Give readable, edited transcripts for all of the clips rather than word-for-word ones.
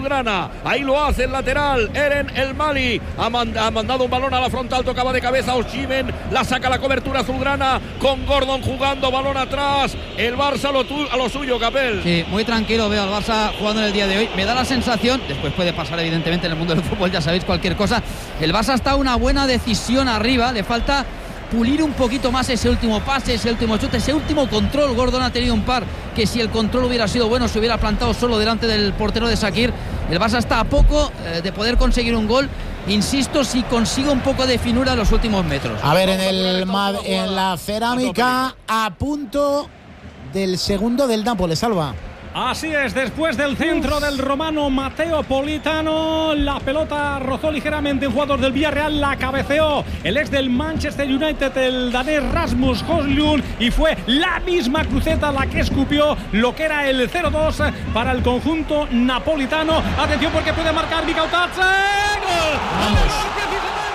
azulgrana. Ahí lo hace el lateral Eren El Mali. Ha mandado un balón a la frontal, tocaba de cabeza Osimhen, la saca la cobertura azulgrana con Gordon jugando, balón atrás. El Barça a lo suyo, Capel. Sí, muy tranquilo veo al Barça jugando en el día de hoy. Me da la sensación, después puede pasar evidentemente en el mundo del fútbol, ya sabéis, cualquier cosa. El Barça está a una buena decisión arriba, le falta pulir un poquito más ese último pase, ese último chute, ese último control. Gordon ha tenido un par que, si el control hubiera sido bueno, se hubiera plantado solo delante del portero de Shaqiri. El Barça está a poco de poder conseguir un gol. Insisto, si consigue un poco de finura en los últimos metros. A ver, en la Cerámica, a punto del segundo del Nápoles, Alba. Así es, después del centro del romano Matteo Politano, la pelota rozó ligeramente un jugador del Villarreal, la cabeceó el ex del Manchester United, el danés Rasmus Højlund, y fue la misma cruceta la que escupió lo que era el 0-2 para el conjunto napolitano. Atención, porque puede marcar Mikau Tatze. ¡Gol!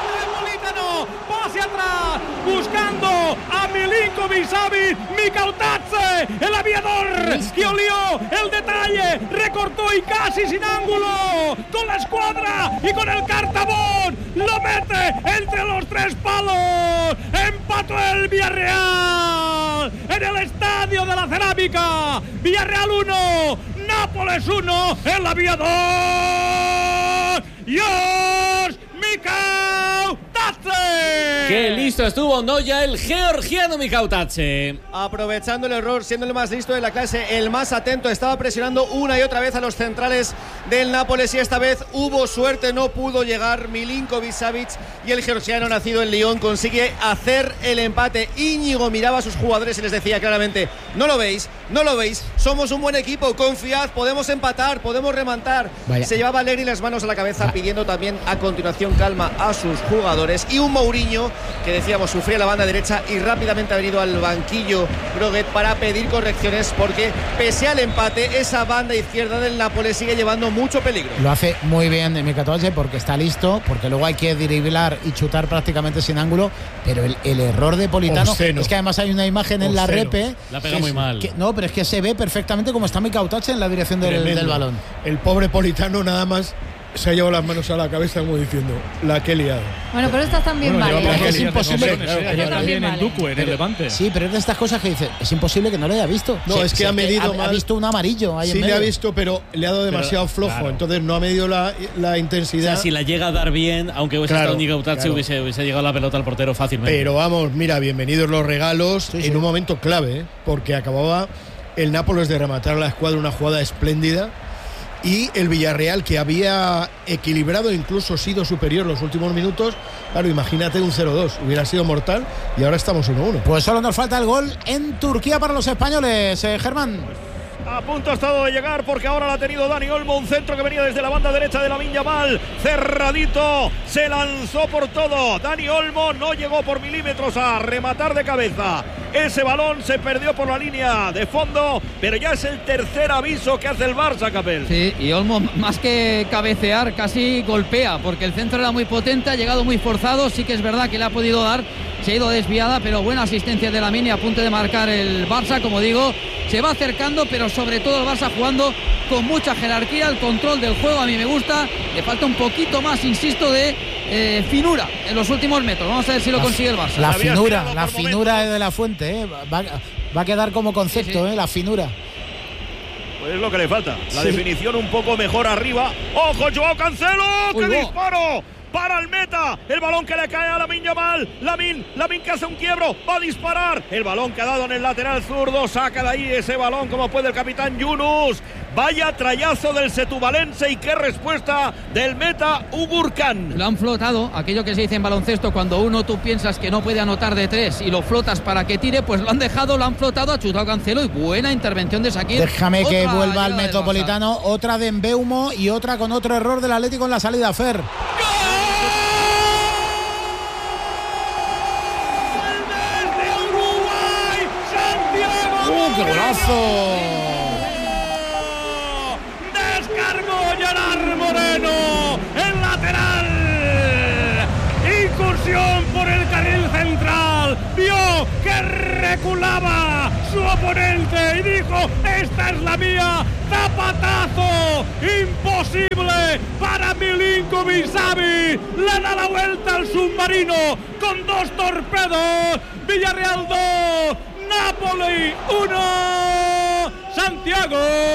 Hacia atrás, buscando a Milinković-Savić, Mikau Tatze, el aviador que olió el detalle, recortó y casi sin ángulo, con la escuadra y con el cartabón, lo mete entre los tres palos, empató el Villarreal en el estadio de la Cerámica. Villarreal 1, Nápoles 1, el aviador Josh Mikau Tatze. ¡Qué listo estuvo Noya, el georgiano Mikau Tatze! Aprovechando el error, siendo el más listo de la clase, el más atento, estaba presionando una y otra vez a los centrales del Nápoles, y esta vez hubo suerte, no pudo llegar Milinković-Savić, y el georgiano nacido en Lyon consigue hacer el empate. Íñigo miraba a sus jugadores y les decía claramente: no lo veis, somos un buen equipo, confiad, podemos empatar, podemos remontar. Vaya. Se llevaba Allegri las manos a la cabeza, pidiendo también a continuación calma a sus jugadores, y un Mourinho que, decíamos, sufría la banda derecha y rápidamente ha venido al banquillo Groguet para pedir correcciones, porque pese al empate, esa banda izquierda del Nápoles sigue llevando mucho peligro. Lo hace muy bien Mikau Tatze porque está listo, porque luego hay que driblar y chutar prácticamente sin ángulo, pero el error de Politano es que además hay una imagen en la repe. La pega muy mal. No, pero es que se ve perfectamente cómo está Mikau Tatze en la dirección del balón. El pobre Politano nada más se ha llevado las manos a la cabeza como diciendo: la que he liado. Bueno, pero estas también valen. Es imposible. También en Duku, en el Levante. Sí, pero es de estas cosas que dice, es imposible que no lo haya visto. No, es que ha medido mal. Ha visto un amarillo ahí en Sí, medio. le ha visto, pero le ha dado demasiado flojo, claro. Entonces no ha medido la intensidad. O sea, si la llega a dar bien, aunque hubiese estado Mikau Tatze, hubiese llegado la pelota al portero fácilmente. Pero vamos, mira, bienvenidos los regalos en un momento clave, porque acababa el Nápoles de rematar a la escuadra, una jugada espléndida, y el Villarreal, que había equilibrado, incluso sido superior los últimos minutos. Claro, imagínate un 0-2, hubiera sido mortal, y ahora estamos 1-1. Pues solo nos falta el gol en Turquía para los españoles, Germán. A punto ha estado de llegar, porque ahora la ha tenido Dani Olmo, un centro que venía desde la banda derecha de Lamine Yamal, cerradito, se lanzó por todo. Dani Olmo no llegó por milímetros a rematar de cabeza. Ese balón se perdió por la línea de fondo, pero ya es el tercer aviso que hace el Barça, Capel. Sí, y Olmo, más que cabecear, casi golpea, porque el centro era muy potente, ha llegado muy forzado. Sí que es verdad que le ha podido dar, se ha ido desviada, pero buena asistencia de Lamine, a punto de marcar el Barça. Como digo, se va acercando, pero sobre todo el Barça jugando con mucha jerarquía. El control del juego a mí me gusta, le falta un poquito más, insisto, de finura en los últimos metros. Vamos a ver si lo consigue el Barça. La finura de la Fuente, va a quedar como concepto, la finura. Pues es lo que le falta, la definición un poco mejor arriba. ¡Ojo, Joao Cancelo! ¡Qué disparo! Para el meta, el balón que le cae a Lamine Yamal. Lamine que hace un quiebro, va a disparar. El balón que ha dado en el lateral zurdo, saca de ahí ese balón como puede el capitán Yunus. Vaya trayazo del setubalense, y qué respuesta del meta Ugurkan. Lo han flotado, aquello que se dice en baloncesto, cuando tú piensas que no puede anotar de tres y lo flotas para que tire, pues lo han dejado, lo han flotado, ha chutado Cancelo, y buena intervención de Shaqiri. Déjame que vuelva al Metropolitano, otra de Mbeumo y otra con otro error del Atlético en la salida, Fer. ¡Gol! ¡Qué golazo! Descargó Gerard Moreno, el lateral. Incursión por el carril central. Vio que reculaba su oponente y dijo: esta es la mía. Zapatazo imposible para Milinković-Savić. Le da la vuelta al submarino con 2 torpedos. Villarreal 2, Napoli 1, Santiago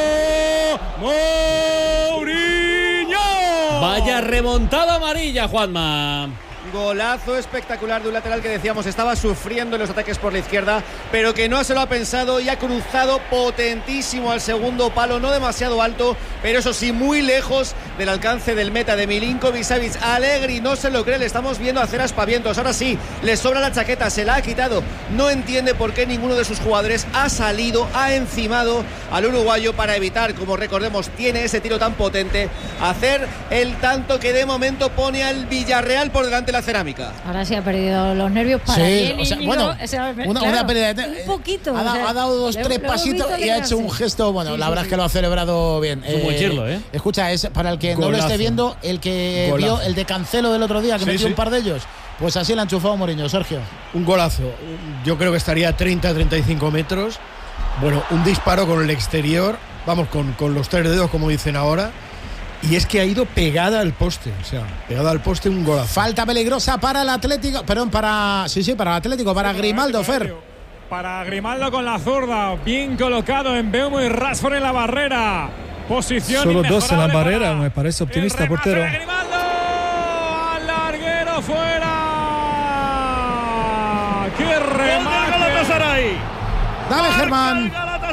Mourinho. Vaya remontada amarilla, Juanma. Golazo espectacular de un lateral que decíamos estaba sufriendo en los ataques por la izquierda, pero que no se lo ha pensado y ha cruzado potentísimo al segundo palo, no demasiado alto, pero eso sí, muy lejos del alcance del meta de Milinković-Savić. Allegri no se lo cree, le estamos viendo hacer aspavientos. Ahora sí, le sobra la chaqueta, se la ha quitado. No entiende por qué ninguno de sus jugadores ha salido, ha encimado al uruguayo para evitar, como recordemos, tiene ese tiro tan potente, hacer el tanto que de momento pone al Villarreal por delante de la cerámica. Ahora sí ha perdido los nervios para sí, o sea, bueno, una pérdida de un poquito. Ha dado 2-3 pasitos y ha hecho un gesto. Bueno, sí, la verdad es que lo ha celebrado bien. Escucha, es para el que no lo esté viendo, el que vio el de Cancelo del otro día, que metió un par de ellos. Pues así le ha enchufado Mourinho, Sergio. Un golazo. Yo creo que estaría a 30-35 metros. Bueno, un disparo con el exterior. Vamos, con los 3 dedos, como dicen ahora. Y es que ha ido pegada al poste, pegada al poste, un golazo. Falta peligrosa para el Atlético, para el Atlético, para Grimaldo, Fer. Para Grimaldo con la zurda, bien colocado en Mbeumo y Rashford en la barrera. Posición solo 2 en la barrera, me parece optimista, portero. Grimaldo, al larguero fuera. ¡Qué remate! Dale, Germán.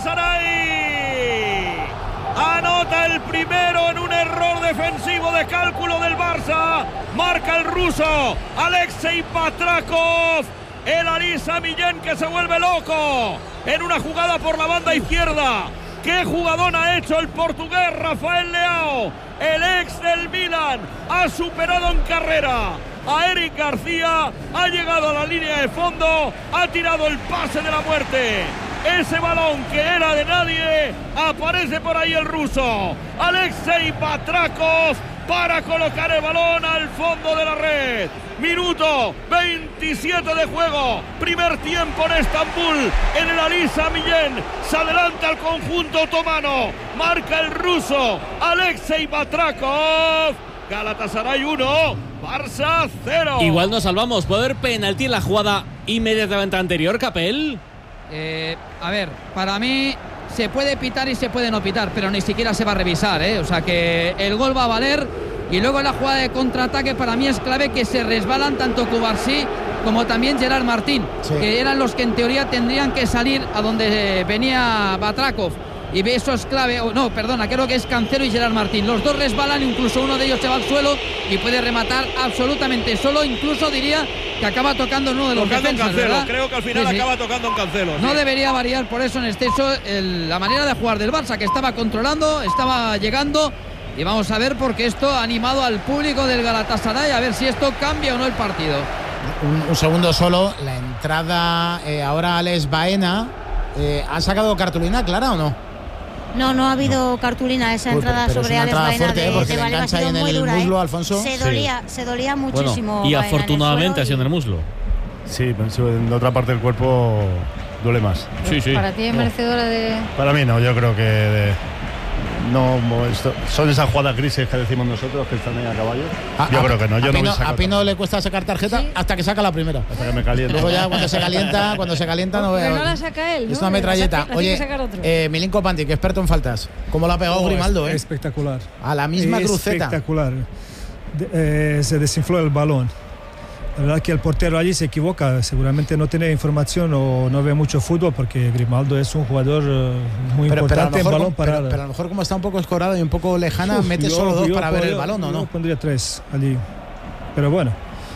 Anota el primero en un error defensivo de cálculo del Barça. Marca el ruso Alexei Batrakov. El Alisa Millén que se vuelve loco en una jugada por la banda izquierda. ¡Qué jugadón ha hecho el portugués Rafael Leao! El ex del Milan ha superado en carrera a Eric García, ha llegado a la línea de fondo, ha tirado el pase de la muerte. Ese balón que era de nadie, aparece por ahí el ruso Alexei Batrakov para colocar el balón al fondo de la red. Minuto 27 de juego, primer tiempo en Estambul, en el Alisa Millén. Se adelanta al conjunto otomano, marca el ruso Alexei Batrakov. Galatasaray 1, Barça 0. Igual nos salvamos. ¿Puede haber penalti en la jugada inmediatamente anterior, Capel? A ver, para mí se puede pitar y se puede no pitar, pero ni siquiera se va a revisar, O sea que el gol va a valer. Y luego en la jugada de contraataque para mí es clave que se resbalan tanto Cubarsí como también Gerard Martín, que eran los que en teoría tendrían que salir a donde venía Batrakov. Y eso es clave, creo que es Cancelo y Gerard Martín. Los dos resbalan, incluso uno de ellos se va al suelo y puede rematar absolutamente solo. Incluso diría que acaba tocando en uno de los defensas, Cancelo, ¿verdad? creo que al final acaba tocando en Cancelo. No debería variar por eso en exceso la manera de jugar del Barça, que estaba controlando, estaba llegando. Y vamos a ver, porque esto ha animado al público del Galatasaray, a ver si esto cambia o no el partido. Un segundo solo, la entrada ahora Alex Baena. ¿Ha sacado cartulina clara o no? No ha habido cartulina esa entrada sobre Alex Baena de Valencia, ha sido muy dura, muslo, Alfonso. Se dolía muchísimo. Y afortunadamente ha sido en el muslo. Sí, pero en la otra parte del cuerpo duele más. Sí. ¿Para ti es merecedora de...? Para mí no, yo creo que son esas jugadas grises que decimos nosotros que están ahí a caballo. Yo creo que no. A Pino le cuesta sacar tarjeta hasta que saca la primera. Hasta que me calienta. Luego ya cuando se calienta no veo. Pero no la saca él, ¿no? Es una metralleta. Oye, Milinko Pantic, experto en faltas. ¿Cómo lo ha pegado Grimaldo? Espectacular. A la misma cruceta. Espectacular. Se desinfló el balón. La verdad que el portero allí se equivoca, seguramente no tiene información o no ve mucho fútbol, porque Grimaldo es un jugador muy importante en balón parado. Pero a lo mejor como está un poco escorado y un poco lejana, mete solo 2 para ver el balón, ¿o no? Yo pondría 3 allí. Pero bueno,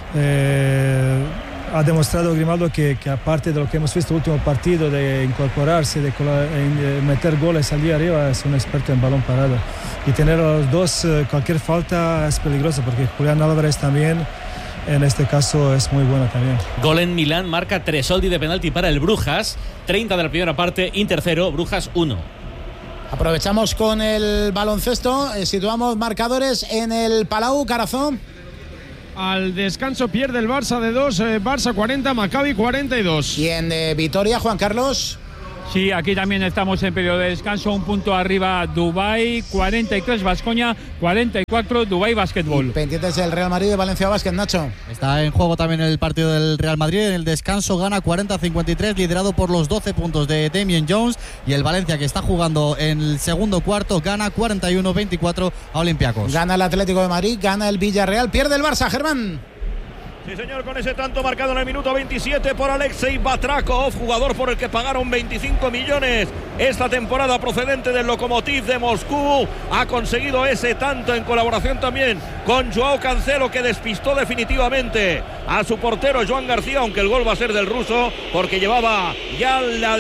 ha demostrado Grimaldo que aparte de lo que hemos visto en el último partido, de incorporarse, de meter goles allí arriba, es un experto en balón parado. Y tener a los dos, cualquier falta es peligroso, porque Julián Álvarez también en este caso es muy bueno también. Gol en Milán, marca Tresoldi de penalti para el Brujas. 30 de la primera parte, Inter 0, Brujas 1. Aprovechamos con el baloncesto, situamos marcadores en el Palau, Carazón. Al descanso pierde el Barça de 2, Barça 40, Maccabi 42. Y en Vitoria, Juan Carlos. Sí, aquí también estamos en periodo de descanso. Un punto arriba Dubái, 43 Baskonia, 44 Dubái Basketball. Pendientes del Real Madrid de Valencia Basket, Nacho. Está en juego también el partido del Real Madrid. En el descanso gana 40-53, liderado por los 12 puntos de Damian Jones. Y el Valencia, que está jugando en el segundo cuarto, gana 41-24 a Olympiacos. Gana el Atlético de Madrid, gana el Villarreal, pierde el Barça, Germán. Sí, señor, con ese tanto marcado en el minuto 27 por Alexei Batrakov, jugador por el que pagaron 25 millones esta temporada, procedente del Lokomotiv de Moscú. Ha conseguido ese tanto en colaboración también con Joao Cancelo, que despistó definitivamente a su portero Joan García, aunque el gol va a ser del ruso, porque llevaba ya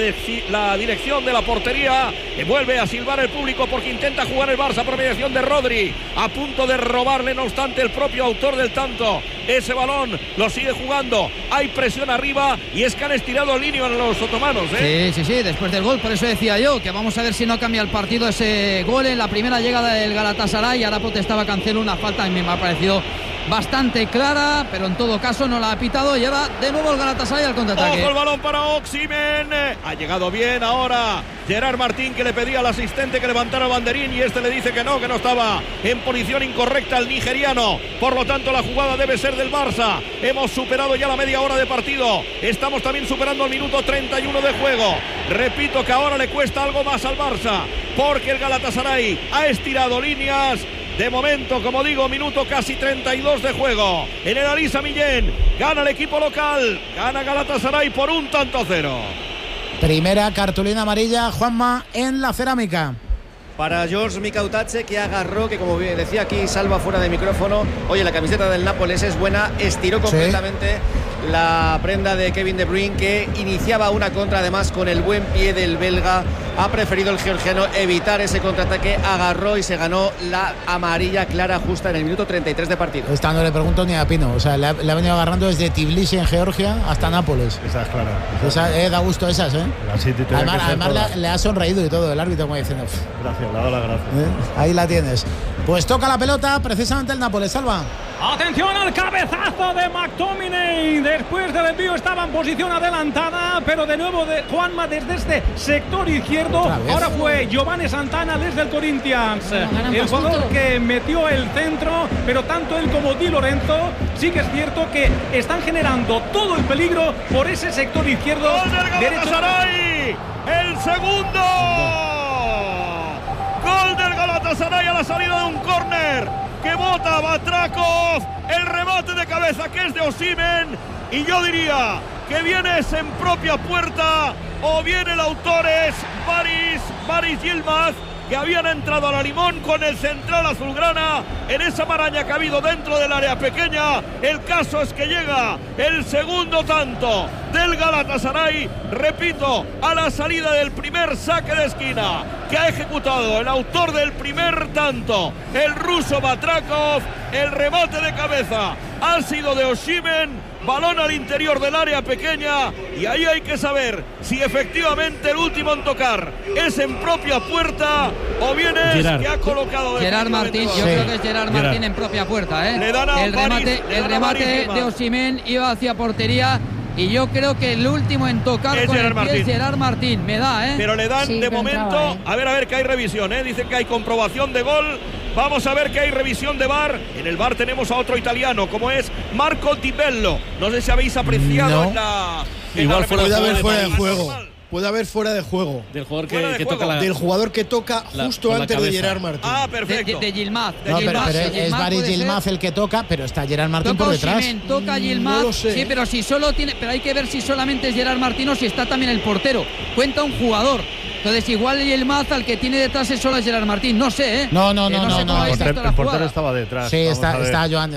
la dirección de la portería. Vuelve a silbar el público porque intenta jugar el Barça por mediación de Rodri, a punto de robarle, no obstante, el propio autor del tanto ese balón. Lo sigue jugando, hay presión arriba y es que han estirado línea en los otomanos, ¿eh? Sí, después del gol, por eso decía yo que vamos a ver si no cambia el partido ese gol en la primera llegada del Galatasaray. Ahora protestaba Cancelo, una falta a mí me ha parecido bastante clara, pero en todo caso no la ha pitado y ahora de nuevo el Galatasaray al contraataque. Ojo el balón para Osimhen, ha llegado bien ahora Gerard Martín, que le pedía al asistente que levantara el banderín y este le dice que no estaba en posición incorrecta el nigeriano, por lo tanto la jugada debe ser del Barça. Hemos superado ya la media hora de partido, estamos también superando el minuto 31 de juego. Repito que ahora le cuesta algo más al Barça porque el Galatasaray ha estirado líneas. De momento, como digo, minuto casi 32 de juego. En el Alisa Millén gana el equipo local, gana Galatasaray por 1-0. Primera cartulina amarilla, Juanma, en la cerámica. Para George Mikautadze, que agarró, que como decía aquí Salva fuera de micrófono, oye, la camiseta del Nápoles es buena, estiró completamente la prenda de Kevin De Bruyne, que iniciaba una contra, además con el buen pie del belga. Ha preferido el georgiano evitar ese contraataque, agarró y se ganó la amarilla clara justa en el minuto 33 de partido. Esta no le pregunto ni a Pino, o sea, le ha venido agarrando desde Tbilisi en Georgia hasta Nápoles. Esa es clara. Esa, da gusto esas, ¿eh? Además le ha sonreído y todo el árbitro, como diciendo. Gracias, le ha dado las gracias. Ahí la tienes. Pues toca la pelota precisamente el Nápoles, Salva. Atención al cabezazo de McTominay. Después del envío estaba en posición adelantada, pero de nuevo de Juanma desde este sector izquierdo. Ahora fue Giovanni Santana desde el Corinthians, el jugador que metió el centro, pero tanto él como Di Lorenzo sí que es cierto que están generando todo el peligro por ese sector izquierdo. ¡Gol del Galatasaray! ¡El segundo! ¡Gol del Galatasaray a la salida de un córner que bota Batrakov! El remate de cabeza que es de Osimhen, y yo diría que vienes en propia puerta, o bien el autor es Baris Yilmaz, que habían entrado a la limón con el central azulgrana en esa maraña que ha habido dentro del área pequeña. El caso es que llega el segundo tanto del Galatasaray, repito, a la salida del primer saque de esquina que ha ejecutado el autor del primer tanto, el ruso Batrakov. El remate de cabeza ha sido de Osimhen, balón al interior del área pequeña, y ahí hay que saber si efectivamente el último en tocar es en propia puerta o bien es Gerard, que ha colocado Gerard Martín. Yo creo que es Gerard Martín en propia puerta, ¿eh? Le dan a el remate de Osimhen iba hacia portería, y yo creo que el último en tocar es con Gerard el pie es Gerard Martín. Me da, ¿eh? Pero le dan de momento, a ver que hay revisión, ¿eh? Dicen que hay comprobación de gol. Vamos a ver que hay revisión de VAR. En el VAR tenemos a otro italiano, como es Marco Di Bello. No sé si habéis apreciado Igual puede haber fuera de juego. Puede haber fuera de juego. Del jugador que toca del jugador que toca justo antes de Gerard Martín. Ah, perfecto. De Yilmaz. Pero es Baris Yilmaz el que toca, pero está Gerard Martín por detrás. Toca Yilmaz. No lo sé. Sí, pero si solo tiene, pero hay que ver si solamente es Gerard Martín o si está también el portero. Cuenta un jugador. Entonces igual Yilmaz al que tiene detrás es solo Gerard Martín. No sé, ¿eh? No. El portero estaba detrás. Sí, está Joan.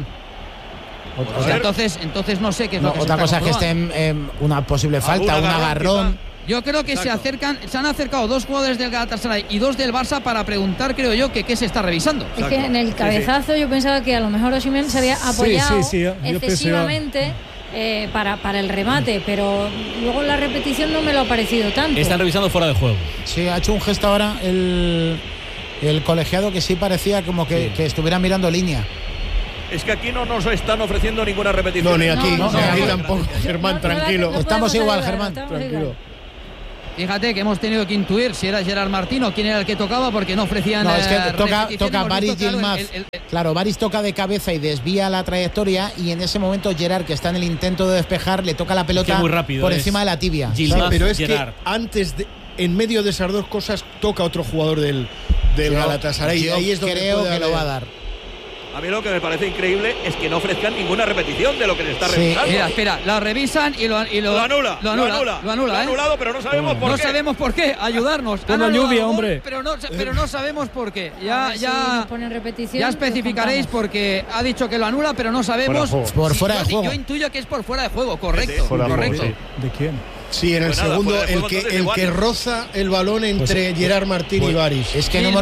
Entonces no sé qué es lo que otra cosa es que esté en una posible falta, un agarrón. Yo creo que se han acercado dos jugadores del Galatasaray y dos del Barça para preguntar, creo yo, que qué se está revisando. Es que en el cabezazo yo pensaba que a lo mejor Osimhen se había apoyado excesivamente para el remate, pero luego la repetición no me lo ha parecido tanto. Están revisando fuera de juego. Sí, ha hecho un gesto ahora el colegiado que sí parecía como que estuviera mirando línea. Es que aquí no nos están ofreciendo ninguna repetición. No, ni aquí tampoco. Germán, tranquilo. Estamos igual, Germán. Tranquilo. fíjate que hemos tenido que intuir si era Gerard Martín o quién era el que tocaba, porque no ofrecían. No, es que toca Baris Yilmaz. Claro, Baris toca de cabeza y desvía la trayectoria, y en ese momento Gerard, que está en el intento de despejar, le toca la pelota muy rápido, por encima de la tibia. Pero es Gerard, que en medio de esas dos cosas toca otro jugador del Galatasaray, y ahí es donde creo que lo va a dar. A mí lo que me parece increíble es que no ofrezcan ninguna repetición de lo que le está revisando. Mira, espera, la revisan y lo anula. Lo anula, ha anulado, pero no sabemos por qué. No sabemos por qué, ayudarnos. Con la lluvia, hombre. Pero no sabemos por qué. Ya repetición, especificaréis, porque ha dicho que lo anula, pero no sabemos. Por fuera de juego. Yo intuyo que es por fuera de juego, correcto. Correcto. ¿De quién? Sí, en el segundo, el que roza el balón entre Gerard Martín y Baris. Es que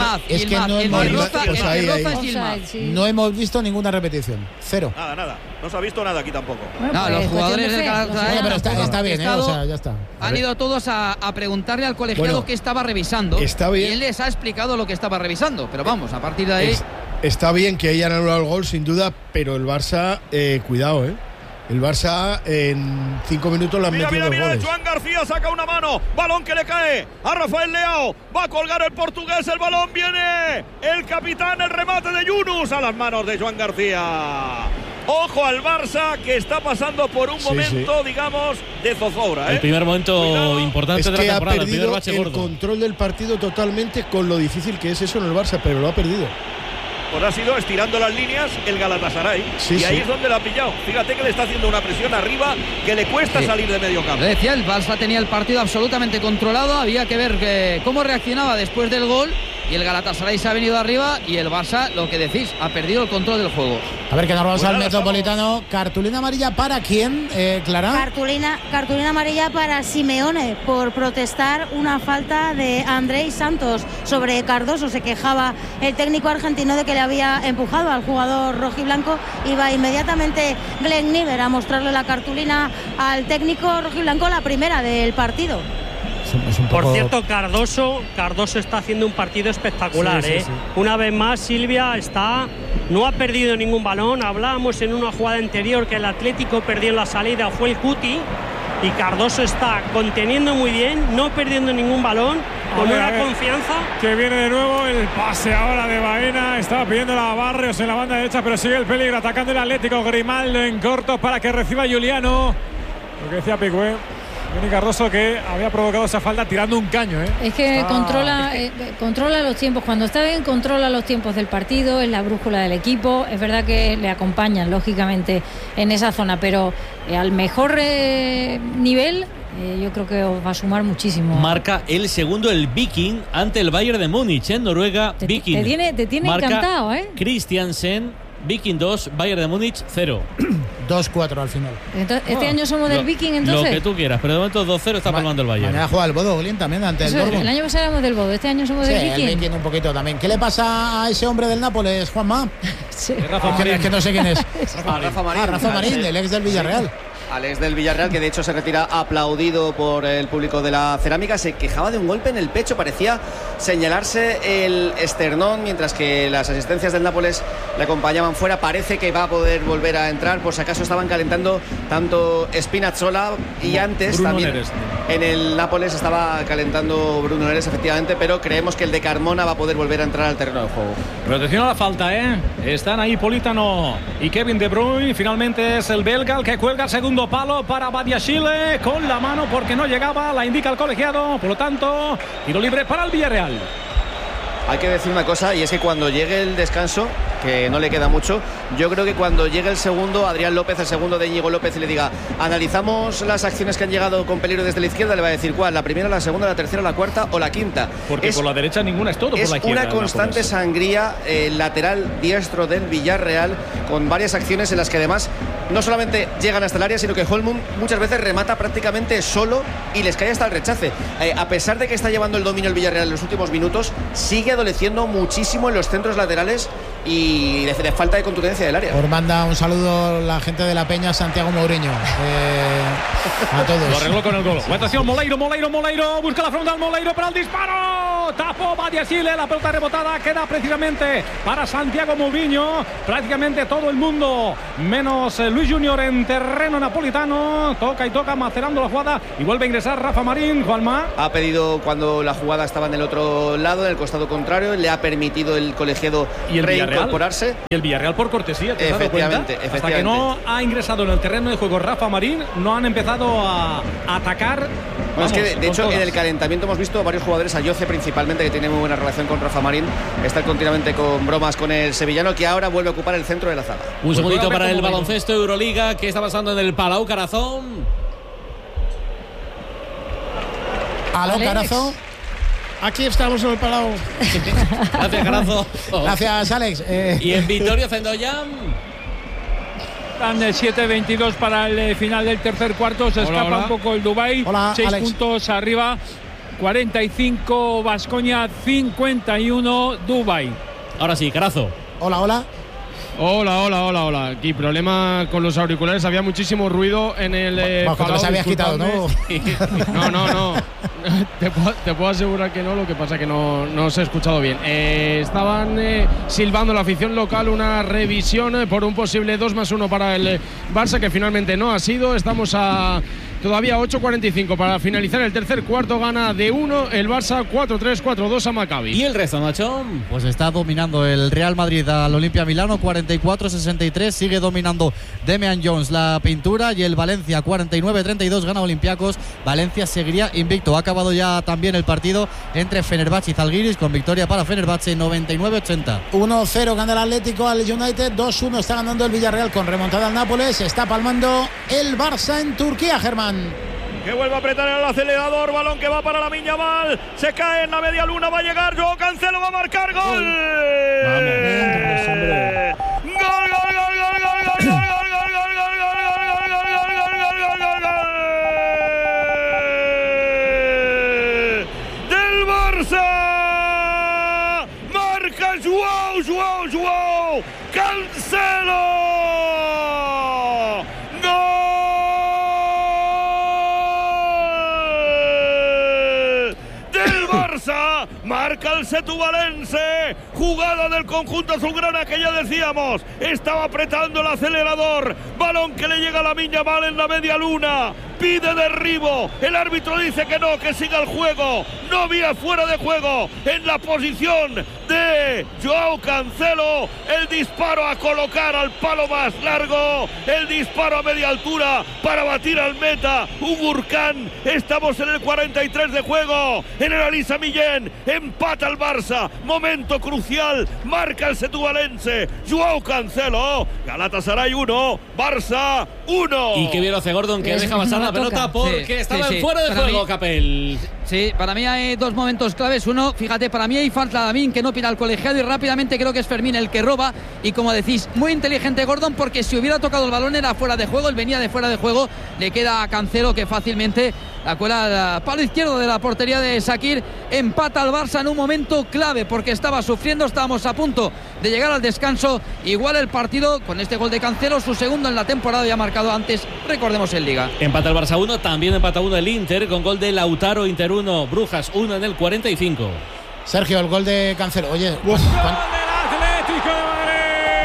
no hemos visto ninguna repetición. Cero. Nada. No se ha visto nada aquí tampoco. No, los jugadores del Galatasaray. Pero está bien, o sea, ya está. Han ido todos a preguntarle al colegiado qué estaba revisando. Está bien. Y él les ha explicado lo que estaba revisando. Pero vamos, a partir de ahí. Está bien que hayan anulado el gol, sin duda, pero el Barça, cuidado, El Barça en 5 minutos lo han metido dos goles. Joan García saca una mano, balón que le cae a Rafael Leao, va a colgar el portugués, el balón viene, el capitán, el remate de Yunus a las manos de Joan García. Ojo al Barça, que está pasando por un momento, digamos, de zozobra. El primer momento importante de la temporada, ha perdido el control del partido totalmente, con lo difícil que es eso en el Barça, pero lo ha perdido. Pues ha sido estirando las líneas el Galatasaray. Y ahí es donde lo ha pillado. Fíjate que le está haciendo una presión arriba que le cuesta salir de medio campo. Le decía, el Barça tenía el partido absolutamente controlado. Había que ver cómo reaccionaba después del gol. Y el Galatasaray se ha venido arriba, y el Barça, lo que decís, ha perdido el control del juego. A ver, que nos vamos al Metropolitano. ¿Cartulina amarilla para quién, Clara? Cartulina amarilla para Simeone por protestar una falta de Andrei Santos sobre Cardoso. Se quejaba el técnico argentino de que le había empujado al jugador rojiblanco. Iba inmediatamente Glenn Niver a mostrarle la cartulina al técnico rojiblanco, la primera del partido. Por cierto, Cardoso está haciendo un partido espectacular. Sí. Una vez más, Silvia no ha perdido ningún balón. Hablábamos en una jugada anterior que el Atlético perdió en la salida, fue el Cuti, y Cardoso está conteniendo muy bien, no perdiendo ningún balón, con una confianza. Que viene de nuevo el pase ahora de Baena. Estaba pidiendo a Barrios en la banda derecha, pero sigue el peligro atacando el Atlético. Grimaldo en corto para que reciba Juliano. Lo que decía Picue. Viene Cardoso, que había provocado esa falta tirando un caño. Es que controla los tiempos. Cuando está bien, controla los tiempos del partido. Es la brújula del equipo. Es verdad que le acompañan, lógicamente, en esa zona. Pero al mejor nivel, yo creo que os va a sumar muchísimo. Marca el segundo el Viking ante el Bayern de Múnich en Noruega. Viking te tiene encantado, Christiansen. Viking 2, Bayern de Múnich 0. 2-4 al final. Entonces, ¿este año somos del Viking, entonces? Lo que tú quieras, pero de momento 2-0 está palmando el Bayern. Mañana juega el Bodo Glin también ante el Dortmund. El año pasado éramos del Bodo, este año somos del Viking. El Viking un poquito también. ¿Qué le pasa a ese hombre del Nápoles, Juanma? Es que no sé quién es. Rafa Marín, el ex del Villarreal. Alex del Villarreal, que de hecho se retira aplaudido por el público de la Cerámica. Se quejaba de un golpe en el pecho, parecía señalarse el esternón, mientras que las asistencias del Nápoles le acompañaban fuera. Parece que va a poder volver a entrar, por si acaso estaban calentando tanto Spinazzola y antes Bruno también Neres. En el Nápoles estaba calentando Bruno Neres, efectivamente, pero creemos que el de Carmona va a poder volver a entrar al terreno de juego. Protección a la falta, están ahí Politano y Kevin De Bruyne. Finalmente es el belga el que cuelga el segundo palo para Badiashile con la mano, porque no llegaba, la indica el colegiado. Por lo tanto, tiro libre para el Villarreal. Hay que decir una cosa, y es que cuando llegue el descanso, que no le queda mucho, yo creo que cuando llegue el segundo, Adrián López, el segundo de Íñigo López, y le diga, analizamos las acciones que han llegado con peligro desde la izquierda, le va a decir cuál, la primera, la segunda, la tercera, la cuarta o la quinta. Porque por la derecha ninguna, es todo por la izquierda. Es una constante sangría, el lateral diestro del Villarreal, con varias acciones en las que además no solamente llegan hasta el área, sino que Holmund muchas veces remata prácticamente solo y les cae hasta el rechace. A pesar de que está llevando el dominio el Villarreal en los últimos minutos, sigue adoleciendo muchísimo en los centros laterales y de falta de contundencia del área. Os manda un saludo la gente de la Peña, Santiago Mourinho. A todos. Lo arregló con el gol. Atención, Moleiro, busca la frontal, Moleiro para el disparo. tapó Badiashile, la pelota rebotada queda precisamente para Santiago Mourinho. Prácticamente todo el mundo, menos Luis Junior en terreno napolitano. Toca y toca, macerando la jugada y vuelve a ingresar Rafa Marín. Juanma ha pedido, cuando la jugada estaba en el otro lado, en el costado contrario, le ha permitido el colegiado reincorporarse. Y el Villarreal por cortesía, ¿te has dado cuenta? Hasta que no ha ingresado en el terreno de juego Rafa Marín, no han empezado a atacar. Bueno, es que de hecho en el calentamiento hemos visto varios jugadores, a Yoce principalmente, que tiene muy buena relación con Rafa Marín, está continuamente con bromas con el sevillano, que ahora vuelve a ocupar el centro de la zaga. Un segundito para el baloncesto Euroliga. ¿Qué está pasando en el Palau Carazón? Aló, Carazo. Aquí estamos en el Palau. Gracias, Carazo. Gracias, Alex. Y en Vitoria Zendoyan. Están 7-22 para el final del tercer cuarto. Se escapa un poco el Dubái. 6 puntos arriba. 45 Baskonia, 51 Dubái. Ahora sí, Carazo. Hola. Hola. Aquí problema con los auriculares. Había muchísimo ruido en el Bajo, te los habías quitado, ¿no? No. Te puedo asegurar que no. Lo que pasa es que no se ha escuchado bien. Estaban silbando la afición local una revisión por un posible 2+1 para el Barça, que finalmente no ha sido. Estamos a todavía 8:45 para finalizar el tercer cuarto. Gana de 1 el Barça, 4-3, 4-2 a Maccabi. ¿Y el resto, Nacho? Pues está dominando el Real Madrid al Olimpia Milano, 44-63. Sigue dominando Damian Jones la pintura, y el Valencia 49-32 gana Olympiacos. Valencia seguiría invicto. Ha acabado ya también el partido entre Fenerbahce y Zalgiris, con victoria para Fenerbahce 99-80. 1-0 gana el Atlético al United, 2-1 está ganando el Villarreal con remontada al Nápoles. Está palmando el Barça en Turquía, Germán. Que vuelve a apretar el acelerador, balón que va para Lamine Yamal, se cae en la media luna, va a llegar Joao Cancelo, va a marcar gol. Del Barça, marca Joao Cancelo. Marca el setubalense, jugada del conjunto azulgrana que ya decíamos, estaba apretando el acelerador, balón que le llega a Lamine Yamal en la media luna, pide derribo, el árbitro dice que no, que siga el juego, no había fuera de juego en la posición de Joao Cancelo, el disparo a colocar al palo más largo, el disparo a media altura para batir al meta, Ugurcan. Estamos en el 43 de juego, en el Elisa Millén, empata el Barça, momento crucial, marca el setubalense, Joao Cancelo, Galatasaray 1, Barça 1. Y qué bien lo hace Gordon, que deja pasar la pelota porque estaba fuera de juego, Capel. Sí, para mí hay dos momentos claves. Uno, fíjate, para mí hay falta de Lamine, que no pira al colegiado, y rápidamente creo que es Fermín el que roba. Y como decís, muy inteligente Gordon, porque si hubiera tocado el balón era fuera de juego, él venía de fuera de juego, le queda a Cancelo, que fácilmente la cuela al palo izquierdo de la portería de Shaqiri. Empata al Barça en un momento clave, porque estaba sufriendo, estábamos a punto de llegar al descanso. Igual el partido con este gol de Cancelo, su segundo en la temporada, ya marcado antes, recordemos, en Liga. Empata el Barça 1, también empata 1 el Inter, con gol de Lautaro. Inter 1, Brujas 1 en el 45. Sergio, el gol de Cancelo. Oye, ¡Gol del Atlético de Madrid!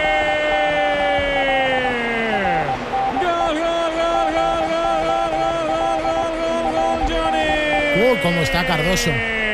¡Gol, cómo está Cardoso!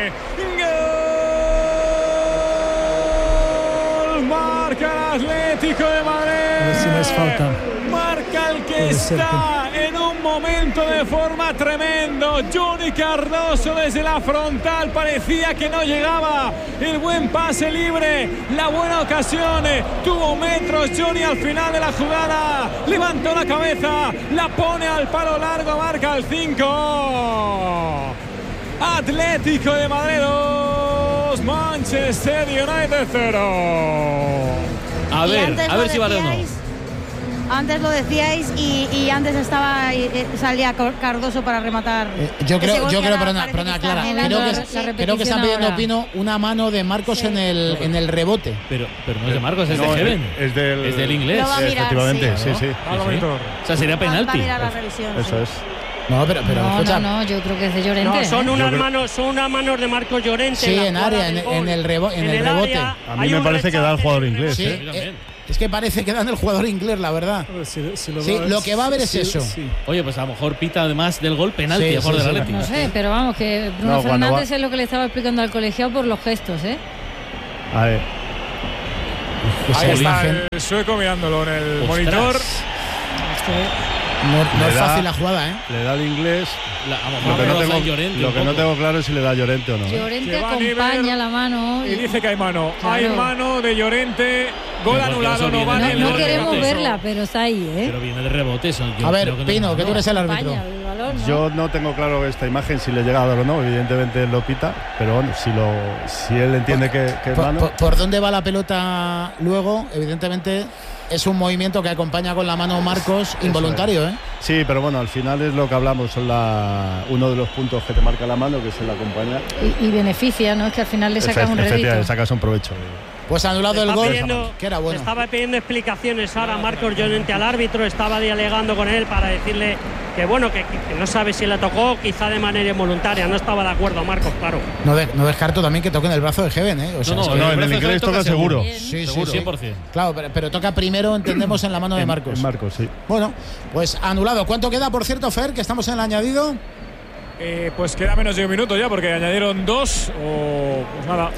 ¡Gol! Marca el Atlético de Madrid. A ver si no es falta. Marca el que está en un momento de forma tremendo. Johnny Cardoso desde la frontal, parecía que no llegaba. El buen pase libre, la buena ocasión, tuvo metros Johnny al final de la jugada, levantó la cabeza, la pone al palo largo, marca el 5. Atlético de Madrid 2, Manchester United 0. A ver si vale o no. Antes lo decíais y antes salía Cardoso para rematar. Yo creo, perdona, Clara, creo que están pidiendo, Pino, una mano de Marcos en el rebote. Pero no es de Marcos, es de Heaven. Es del inglés. Lo va a mirar, efectivamente, sí. O sea, sería penalti. Va a mirar la revisión. Eso es. No, pero escucha. No, yo creo que es de Llorente. No, son unas manos de Marcos Llorente. Sí, en área, en el rebote. A mí me parece que da el jugador inglés. Sí, es que parece que dan el jugador inglés, la verdad. Lo que va a haber es eso. Sí. Oye, pues a lo mejor pita además del gol penalti a favor del Atlético. No sé, pero vamos, que Bruno Fernández es lo que le estaba explicando al colegiado por los gestos, ¿eh? A ver. Ahí está el sueco mirándolo en el monitor. No es fácil la jugada, ¿eh? Le da el inglés. Lo que no tengo claro es si le da Llorente o no. Llorente acompaña la mano. Y dice que hay mano. Claro. Hay mano de Llorente. Gol anulado, no vale. No queremos verla, pero está ahí, ¿eh? Pero viene de rebote. A ver, Pino, que tú eres el árbitro. Yo no tengo claro esta imagen, si le llega a dar o no. Evidentemente él lo pita, pero bueno, si él entiende que es mano. ¿Por dónde va la pelota luego? Evidentemente es un movimiento que acompaña con la mano Marcos involuntario, ¿eh? Sí, pero bueno, al final es lo que hablamos, son uno de los puntos que te marca la mano, que es el acompaña. Y beneficia, ¿no? Es que al final le sacas un rédito. Le sacas un provecho. Pues anulado el gol, que era bueno. Estaba pidiendo explicaciones ahora Marcos Llorente al árbitro, estaba dialogando con él para decirle que bueno, que no sabe si le tocó, quizá de manera involuntaria. No estaba de acuerdo Marcos, claro. No descarto también que toque en el brazo de Heaven, ¿eh? O sea, no, en el inglés toca seguro. Sí, seguro, 100%. Claro, pero toca primero, entendemos, en la mano de Marcos. En Marcos, sí. Bueno, pues anulado. ¿Cuánto queda, por cierto, Fer, que estamos en el añadido? Pues queda menos de un minuto ya, porque añadieron 2 o pues nada,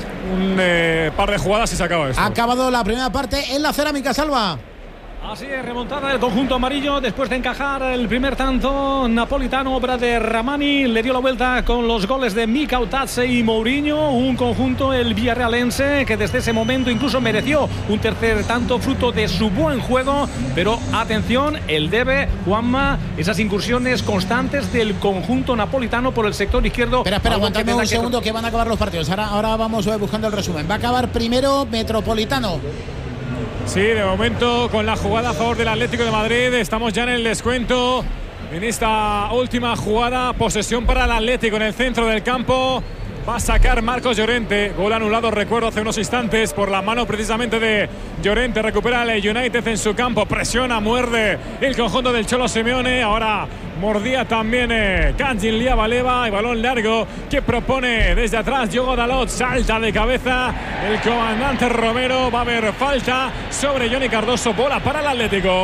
un par de jugadas y se acaba esto. Ha acabado la primera parte en la Cerámica, Salva. Así es, remontada del conjunto amarillo después de encajar el primer tanto napolitano, obra de Ramani. Le dio la vuelta con los goles de Mikautadze y Mourinho. Un conjunto, el villarrealense, que desde ese momento incluso mereció un tercer tanto fruto de su buen juego. Pero atención, el debe, Juanma, esas incursiones constantes del conjunto napolitano por el sector izquierdo. Espera, aguantadme un segundo que van a acabar los partidos. Ahora vamos buscando el resumen. Va a acabar primero Metropolitano. Sí, de momento con la jugada a favor del Atlético de Madrid. Estamos ya en el descuento. En esta última jugada, posesión para el Atlético en el centro del campo. Va a sacar Marcos Llorente. Gol anulado, recuerdo, hace unos instantes por la mano precisamente de Llorente. Recupera el United en su campo. Presiona, muerde el conjunto del Cholo Simeone. Ahora mordía también Kanjin Liabaleva. Y balón largo que propone desde atrás Diogo Dalot. Salta de cabeza el comandante Romero. Va a haber falta sobre Johnny Cardoso. Bola para el Atlético.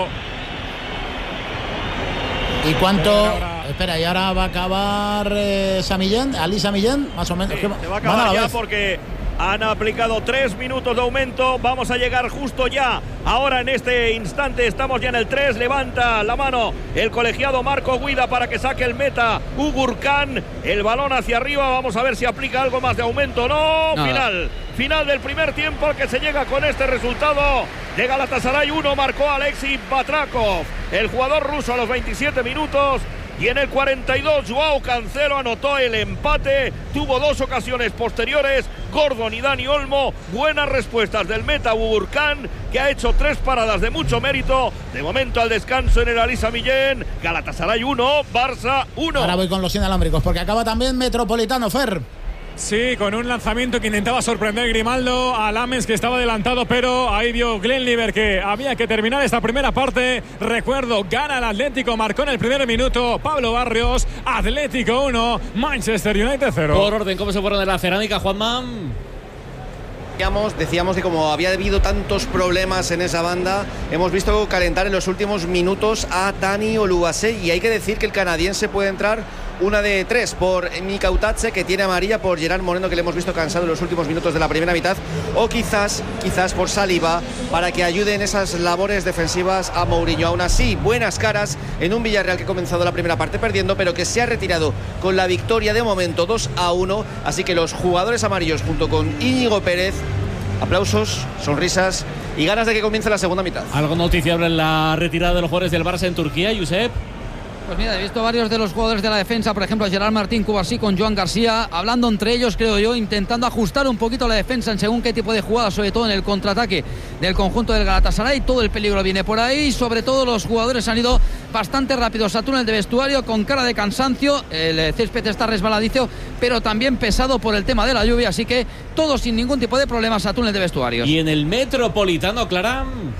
¿Y cuánto? Espera, y ahora va a acabar Samillén, Ali Samillén, más o menos. Sí, se va a acabar ya porque han aplicado 3 minutos de aumento. Vamos a llegar justo ya. Ahora en este instante estamos ya en el 3. Levanta la mano el colegiado Marco Guida para que saque el meta Ugurcan. El balón hacia arriba. Vamos a ver si aplica algo más de aumento. No, final del primer tiempo que se llega con este resultado. De Galatasaray 1 marcó Alexei Batrakov, el jugador ruso, a los 27 minutos. Y en el 42 Joao Cancelo anotó el empate. Tuvo 2 ocasiones posteriores, Gordon y Dani Olmo. Buenas respuestas del meta Ugurcan, que ha hecho 3 paradas de mucho mérito. De momento al descanso en el Alisa Millén. Galatasaray 1, Barça 1. Ahora voy con los inalámbricos porque acaba también Metropolitano, Fer. Sí, con un lanzamiento que intentaba sorprender Grimaldo a Lammens, que estaba adelantado, pero ahí vio Glenliver que había que terminar esta primera parte. Recuerdo, gana el Atlético, marcó en el primer minuto Pablo Barrios. Atlético 1, Manchester United 0. Por orden, ¿cómo se fueron de la Cerámica, Juanma? Decíamos que como había habido tantos problemas en esa banda, hemos visto calentar en los últimos minutos a Dani Oluwase, y hay que decir que el canadiense puede entrar una de 3 por Mikautadze, que tiene amarilla, por Gerard Moreno, que le hemos visto cansado en los últimos minutos de la primera mitad, o quizás por Saliba, para que ayude en esas labores defensivas a Mourinho. Aún así, buenas caras en un Villarreal que ha comenzado la primera parte perdiendo, pero que se ha retirado con la victoria de momento 2-1, así que los jugadores amarillos junto con Íñigo Pérez, aplausos, sonrisas y ganas de que comience la segunda mitad. ¿Algo noticiable en la retirada de los jugadores del Barça en Turquía, Josep? Pues mira, he visto varios de los jugadores de la defensa, por ejemplo Gerard Martín Cubarsí con Joan García, hablando entre ellos, creo yo, intentando ajustar un poquito la defensa en según qué tipo de jugadas, sobre todo en el contraataque del conjunto del Galatasaray. Todo el peligro viene por ahí, sobre todo los jugadores han ido bastante rápidos a túnel de vestuario con cara de cansancio. El césped está resbaladizo, pero también pesado por el tema de la lluvia, así que todos sin ningún tipo de problemas a túnel de vestuarios. Y en el Metropolitano, Clarán.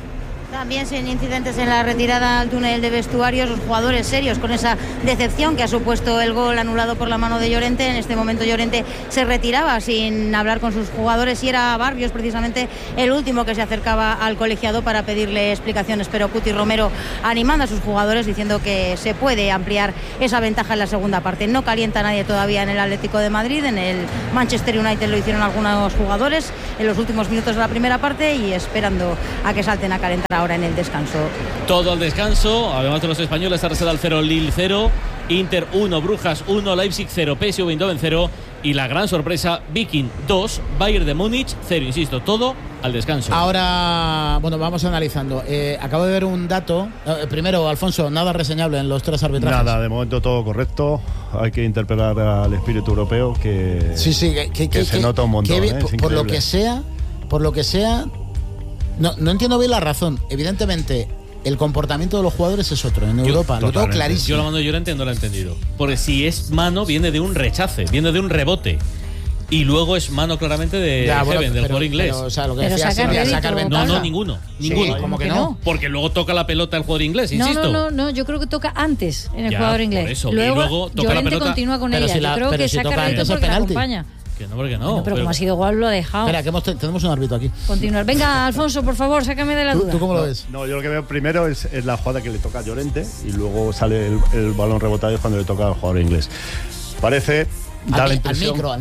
También sin incidentes en la retirada al túnel de vestuarios, los jugadores serios con esa decepción que ha supuesto el gol anulado por la mano de Llorente. En este momento Llorente se retiraba sin hablar con sus jugadores y era Barrios precisamente el último que se acercaba al colegiado para pedirle explicaciones, pero Cuti Romero animando a sus jugadores diciendo que se puede ampliar esa ventaja en la segunda parte. No calienta nadie todavía en el Atlético de Madrid, en el Manchester United lo hicieron algunos jugadores en los últimos minutos de la primera parte y esperando a que salten a calentar ahora en el descanso. Todo el descanso, además de los españoles, Arsenal al 0, Lille 0, Inter 1, Brujas 1, Leipzig 0, PSV Eindhoven 0 y la gran sorpresa, Viking 2, Bayern de Múnich 0, insisto, todo al descanso. Ahora, bueno, vamos analizando. Acabo de ver un dato. Primero, Alfonso, nada reseñable en los 3 arbitrajes. Nada, de momento todo correcto. Hay que interpelar al espíritu europeo que, sí, que se nota un montón. Por lo que sea, no entiendo bien la razón. Evidentemente, el comportamiento de los jugadores es otro. En Europa, lo tengo clarísimo. Yo la mano de Llorente no la he entendido. Porque si es mano, viene de un rechace, viene de un rebote. Y luego es mano claramente de Heaven, del jugador inglés. Pero, o sea, lo que decía sacar ventaja. No, ninguno. Sí, ¿cómo que no? Porque luego toca la pelota el jugador inglés, insisto. No, yo creo que toca antes en el jugador inglés. Por eso. Luego toca la pelota. Continúa con ella. Yo creo que saca rédito porque la acompaña. Que no, porque no. Bueno, pero como ha sido igual, lo ha dejado. Espera, que tenemos un árbitro aquí. Continuar. Venga, Alfonso, por favor, sácame de la duda. ¿Tú cómo lo ves? No, yo lo que veo primero es la jugada que le toca a Llorente y luego sale el balón rebotado cuando le toca al jugador inglés. Parece... Al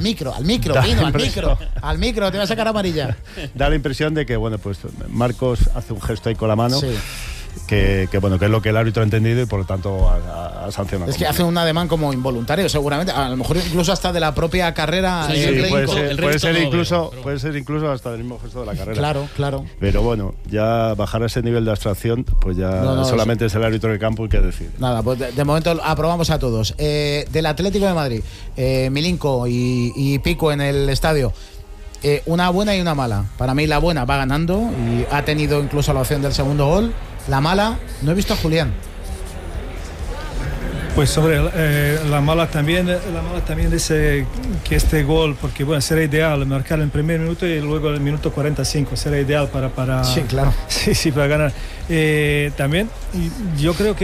micro, te va a sacar amarilla. Da la impresión de que, bueno, pues Marcos hace un gesto ahí con la mano. Sí. Que es lo que el árbitro ha entendido y por lo tanto ha sancionado. Es que hace un ademán como involuntario, seguramente. A lo mejor incluso hasta de la propia carrera. Sí, puede ser incluso hasta del mismo gesto de la carrera. Claro. Pero bueno, ya bajar a ese nivel de abstracción, pues ya solamente es el árbitro del campo el que decide. Nada, pues de momento aprobamos a todos. Del Atlético de Madrid, Milinko y Pico en el estadio. Una buena y una mala. Para mí la buena va ganando y ha tenido incluso la opción del segundo gol. La mala, no he visto a Julián. Pues sobre la mala también dice que este gol, porque bueno, será ideal marcar en el primer minuto y luego en el minuto 45, será ideal para sí, claro. Sí, para ganar. También yo creo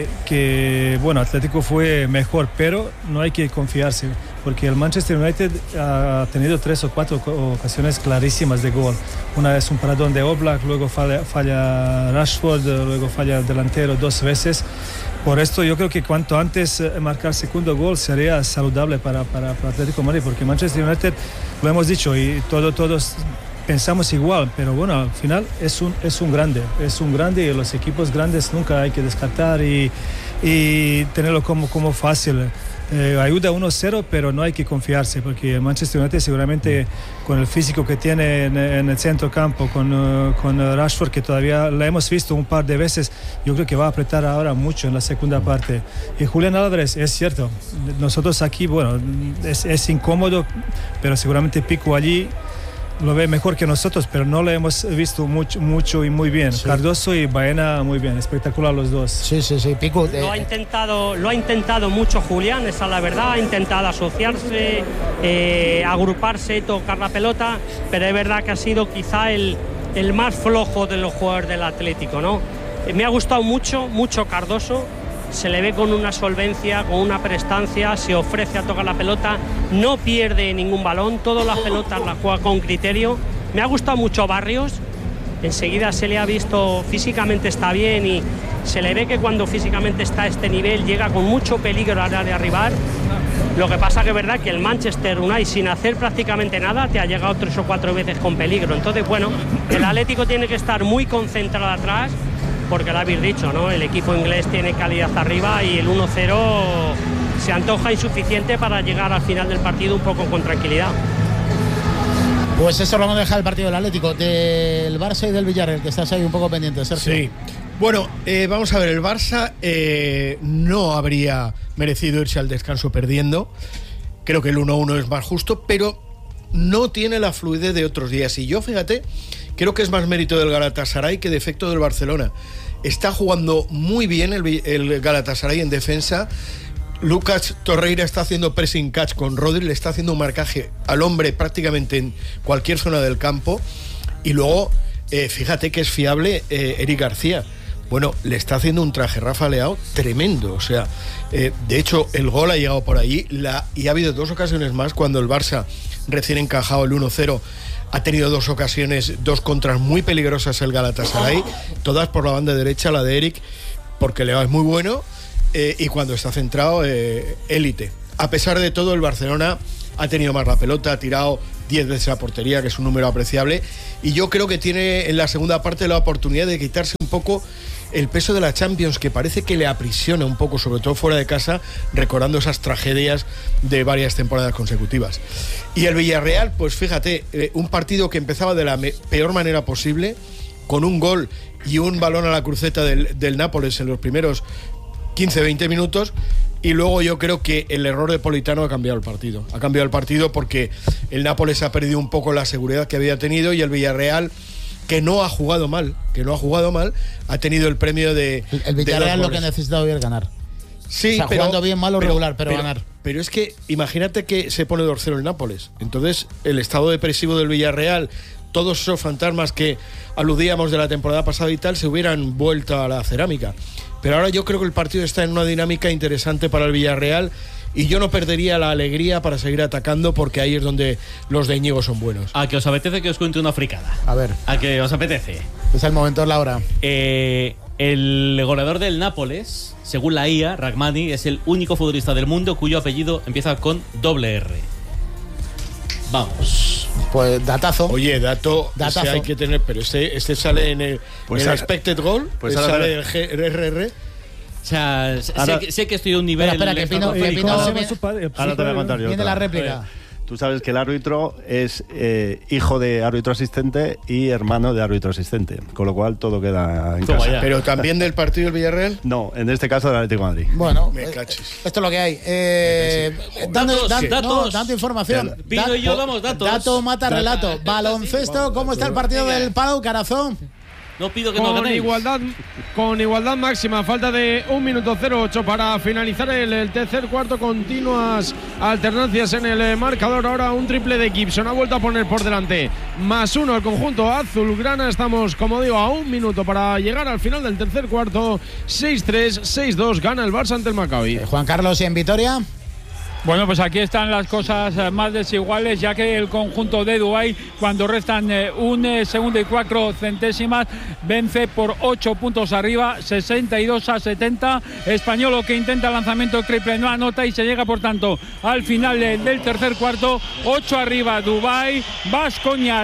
que bueno, Atlético fue mejor, pero no hay que confiarse, porque el Manchester United ha tenido 3 o 4 ocasiones clarísimas de gol. Una vez un paradón de Oblak, luego falla Rashford, luego falla el delantero 2 veces. Por esto yo creo que cuanto antes marcar segundo gol sería saludable para Atlético de Madrid, porque Manchester United, lo hemos dicho y todos pensamos igual, pero bueno, al final es un grande y los equipos grandes nunca hay que descartar y tenerlo como fácil. Ayuda 1-0, pero no hay que confiarse, porque Manchester United seguramente con el físico que tiene en el centro campo, con Rashford, que todavía la hemos visto un par de veces, yo creo que va a apretar ahora mucho en la segunda parte. Y Julián Álvarez, es cierto, nosotros aquí, bueno, es incómodo, pero seguramente Pico allí lo ve mejor que nosotros, pero no lo hemos visto mucho y muy bien. Sí. Cardoso y Baena muy bien, espectacular los dos. Sí, Pico. Lo ha intentado mucho Julián, esa es la verdad, ha intentado asociarse, agruparse, tocar la pelota, pero es verdad que ha sido quizá el más flojo de los jugadores del Atlético, ¿no? Me ha gustado mucho Cardoso. Se le ve con una solvencia, con una prestancia, se ofrece a tocar la pelota, no pierde ningún balón, todas las pelotas las juega con criterio. Me ha gustado mucho Barrios, enseguida se le ha visto, físicamente está bien y se le ve que cuando físicamente está a este nivel llega con mucho peligro al área rival. Lo que pasa que es verdad que el Manchester United, sin hacer prácticamente nada, te ha llegado 3 o 4 veces con peligro. Entonces, bueno, el Atlético tiene que estar muy concentrado atrás, porque lo habéis dicho, ¿no? El equipo inglés tiene calidad arriba y el 1-0 se antoja insuficiente para llegar al final del partido un poco con tranquilidad. Pues eso lo vamos a dejar el partido del Atlético, del Barça y del Villarreal, que estás ahí un poco pendiente, Sergio. Sí. Bueno, vamos a ver, el Barça no habría merecido irse al descanso perdiendo. Creo que el 1-1 es más justo, pero no tiene la fluidez de otros días. Y yo, fíjate, creo que es más mérito del Galatasaray que defecto del Barcelona. Está jugando muy bien el Galatasaray en defensa. Lucas Torreira está haciendo pressing catch con Rodri, le está haciendo un marcaje al hombre prácticamente en cualquier zona del campo. Y luego Fíjate que es fiable Eric García. Bueno, le está haciendo un traje Rafa Leao tremendo. O sea, de hecho, el gol ha llegado por ahí y ha habido 2 ocasiones más cuando el Barça, recién encajado el 1-0, ha tenido 2 ocasiones, 2 contras muy peligrosas el Galatasaray, todas por la banda derecha, la de Eric, porque Leao es muy bueno y cuando está centrado, élite. A pesar de todo, el Barcelona ha tenido más la pelota, ha tirado 10 veces a portería, que es un número apreciable, y yo creo que tiene en la segunda parte la oportunidad de quitarse un poco el peso de la Champions, que parece que le aprisiona un poco, sobre todo fuera de casa, recordando esas tragedias de varias temporadas consecutivas. Y el Villarreal, pues fíjate, un partido que empezaba de la peor manera posible, con un gol y un balón a la cruceta del Nápoles en los primeros 15-20 minutos, y luego yo creo que el error de Politano ha cambiado el partido. Ha cambiado el partido porque el Nápoles ha perdido un poco la seguridad que había tenido, y el Villarreal, que no ha jugado mal, ha tenido el premio de... El Villarreal lo que necesita hoy es ganar. Sí, o sea, pero jugando bien, mal o regular, pero ganar. Pero es que imagínate que se pone 2-0 el Nápoles. Entonces, el estado depresivo del Villarreal, todos esos fantasmas que aludíamos de la temporada pasada y tal, se hubieran vuelto a la cerámica. Pero ahora yo creo que el partido está en una dinámica interesante para el Villarreal, y yo no perdería la alegría para seguir atacando, porque ahí es donde los de Íñigo son buenos. ¿A que os apetece que os cuente una fricada? A ver. ¿A que os apetece? Es el momento, es la hora. El goleador del Nápoles, según la IA, Rachmani, es el único futbolista del mundo cuyo apellido empieza con doble R. Vamos. Pues datazo. Oye, datazo. Ese hay que tener, pero este sale en el, pues el expected goal, pues sale el RR. O sea, sé que estoy a un nivel... Espera, que Pino ahora te voy a contar yo. Viene la réplica. Tú sabes que el árbitro es hijo de árbitro asistente y hermano de árbitro asistente, con lo cual todo queda en casa. Ya. ¿Pero también del partido del Villarreal? No, en este caso del Atlético de Madrid. Bueno, esto es lo que hay. Dando información. Pino y yo damos datos. Dato mata relato. Baloncesto, ¿cómo está el partido del Palau Carazón? No pido que no ganéis. Con igualdad máxima, falta de 1 minuto 08 para finalizar el tercer cuarto. Continuas alternancias en el marcador. Ahora un triple de Gibson, ha vuelto a poner por delante +1 al conjunto azulgrana. Estamos, como digo, a 1 minuto para llegar al final del tercer cuarto. 6-3, 6-2, gana el Barça ante el Maccabi. Juan Carlos, ¿y en Vitoria? Bueno, pues aquí están las cosas más desiguales, ya que el conjunto de Dubái, cuando restan 1 segundo y 4 centésimas, vence por 8 puntos arriba, 62-70. Españolo, que intenta lanzamiento triple, no anota y se llega, por tanto, al final del tercer cuarto. 8 arriba Dubái, Baskonia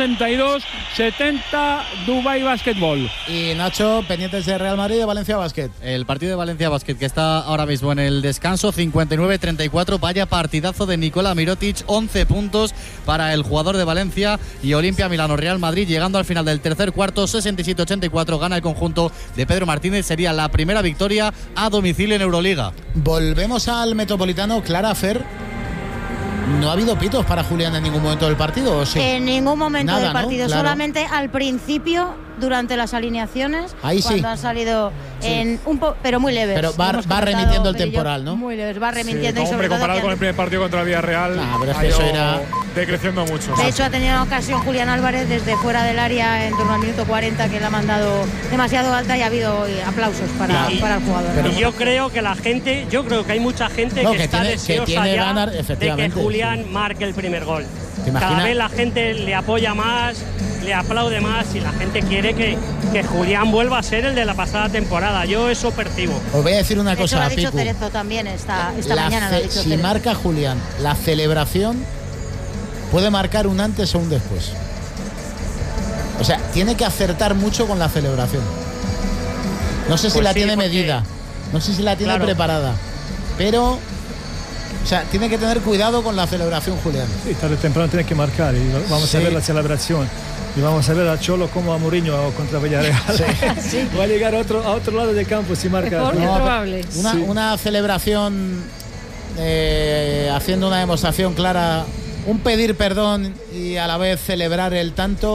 62-70, Dubái Basketball. Y Nacho, pendientes de Real Madrid y de Valencia Basket. El partido de Valencia Basket, que está ahora mismo en el descanso, 59-34. Vaya partidazo de Nikola Mirotic, 11 puntos para el jugador de Valencia. Y Olimpia Milano Real Madrid, llegando al final del tercer cuarto, 67-84, gana el conjunto de Pedro Martínez. Sería la primera victoria a domicilio en Euroliga. Volvemos al Metropolitano. Clara, Fer, ¿no ha habido pitos para Julián en ningún momento del partido? ¿O sí? En ningún momento del partido, ¿no? Claro. Solamente al principio, durante las alineaciones, ahí cuando sí han salido en pero muy leves. Pero va remitiendo el temporal, ¿no? Muy leves, va remitiendo. Sí, y sobre comparado todo con el primer partido contra el Villarreal, pero es que eso era decreciendo mucho. De hecho, ha tenido una ocasión Julián Álvarez desde fuera del área en torno al minuto 40, que le ha mandado demasiado alta, y ha habido aplausos para el jugador. Y yo creo que hay mucha gente que está deseosa ya ganar, de que Julián marque el primer gol. Cada vez la gente le apoya más, le aplaude más, y la gente quiere que Julián vuelva a ser el de la pasada temporada. Yo eso percibo. Os voy a decir una cosa, lo ha dicho Picu. Cerezo también esta mañana. Lo ha dicho si Cerezo. marca Julián, la celebración puede marcar un antes o un después. O sea, tiene que acertar mucho con la celebración. No sé si la tiene medida, no sé si la tiene preparada, pero... O sea, tiene que tener cuidado con la celebración, Julián. Sí, tarde o temprano tiene que marcar, y vamos a ver la celebración. Y vamos a ver a Cholo como a Mourinho contra Villarreal. Sí. Va a llegar a otro lado del campo si marca. Es probable. Una celebración haciendo una demostración clara, un pedir perdón y a la vez celebrar el tanto.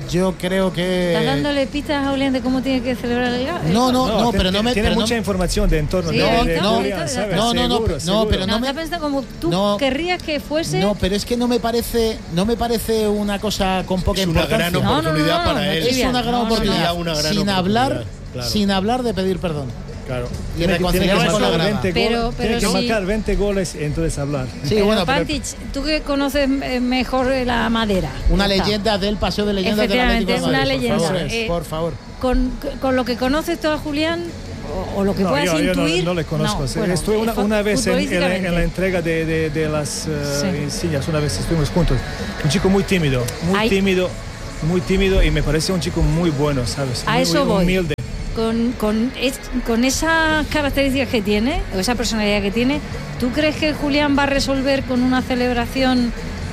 Yo creo que... ¿Estás dándole pistas a Julián de cómo tiene que celebrar el gol? No, pero no me... Tiene pero mucha información de entorno sí, de Julián, ¿sabes? No, pero no me... Está pensando como tú querrías que fuese... No, pero es que no me parece una cosa con poca importancia. Es una gran oportunidad para él. Es una gran oportunidad. Sin hablar de pedir perdón. Claro. Y reconciliarse con la grada. Pero tiene que marcar 20 goles y entonces hablar. Sí, pero Pantic, tú que conoces mejor la madera. Una leyenda del paseo de leyendas del Atlético de Madrid. Una leyenda. Por favor. Con lo que conoces tú a Julián o lo que puedas intuir. No le conozco. Estuve una vez en la entrega de las insignias. Una vez estuvimos juntos. Un chico muy tímido y me parece un chico muy bueno, ¿sabes? A eso voy. Humilde. Con esas características que tiene, o esa personalidad que tiene, ¿tú crees que Julián va a resolver con una celebración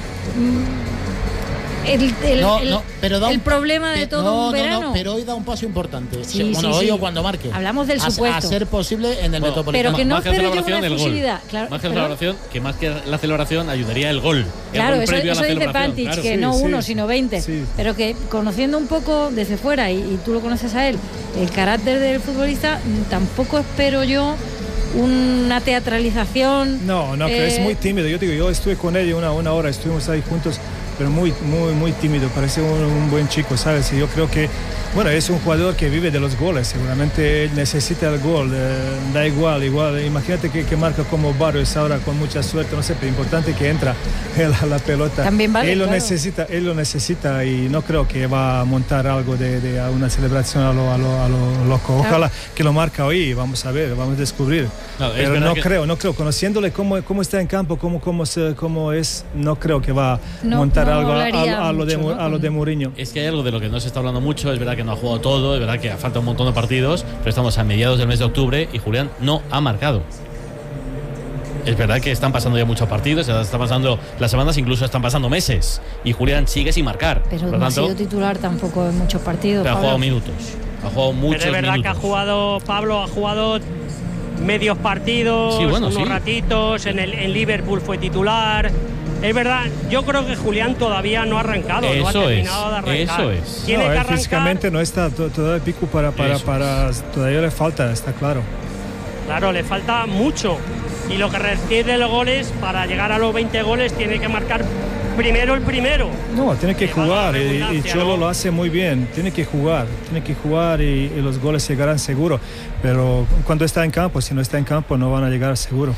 el problema de todo un verano? No, pero hoy da un paso importante. Hoy o cuando marque. Hablamos del supuesto. A ser posible en el Metropolitano. Pero que no espero yo una exclusividad. Claro, más que la celebración ayudaría el gol. Claro, eso dice Pantic, que no uno, sino 20. Sí. Pero que conociendo un poco desde fuera, y tú lo conoces a él, el carácter del futbolista, tampoco espero yo una teatralización. No, que es muy tímido. Yo estuve con él una hora, estuvimos ahí juntos, pero muy tímido, parece un buen chico, ¿sabes? Y yo creo que, es un jugador que vive de los goles, seguramente necesita el gol, da igual, imagínate que marca como Barrios ahora con mucha suerte, no sé, pero importante que entra a la pelota. También vale, él lo necesita y no creo que va a montar algo de una celebración a lo loco. Ojalá que lo marca hoy, vamos a ver, vamos a descubrir. Pero no creo, conociéndole cómo está en campo, cómo es, no creo que va a montar algo a lo de Mourinho. Es que hay algo de lo que no se está hablando mucho. Es verdad que no ha jugado todo, es verdad que falta un montón de partidos, pero estamos a mediados del mes de octubre y Julián no ha marcado. Es verdad que están pasando ya muchos partidos, están pasando las semanas, incluso están pasando meses, y Julián sigue sin marcar. Pero no ha sido titular tampoco en muchos partidos. Pero ha jugado minutos, ha jugado muchos minutos. Pero es verdad que ha jugado medios partidos, unos ratitos, en Liverpool fue titular. Es verdad, yo creo que Julián todavía no ha arrancado, no ha terminado de arrancar. Eso es. Tiene que arrancar. Físicamente no está todavía pico para todavía le falta, está claro. Claro, le falta mucho. Y lo que requiere los goles, para llegar a los 20 goles, tiene que marcar primero el primero. No, tiene que jugar y Cholo lo hace muy bien. Tiene que jugar y los goles llegarán seguro. Pero cuando está en campo, si no está en campo, no van a llegar seguro.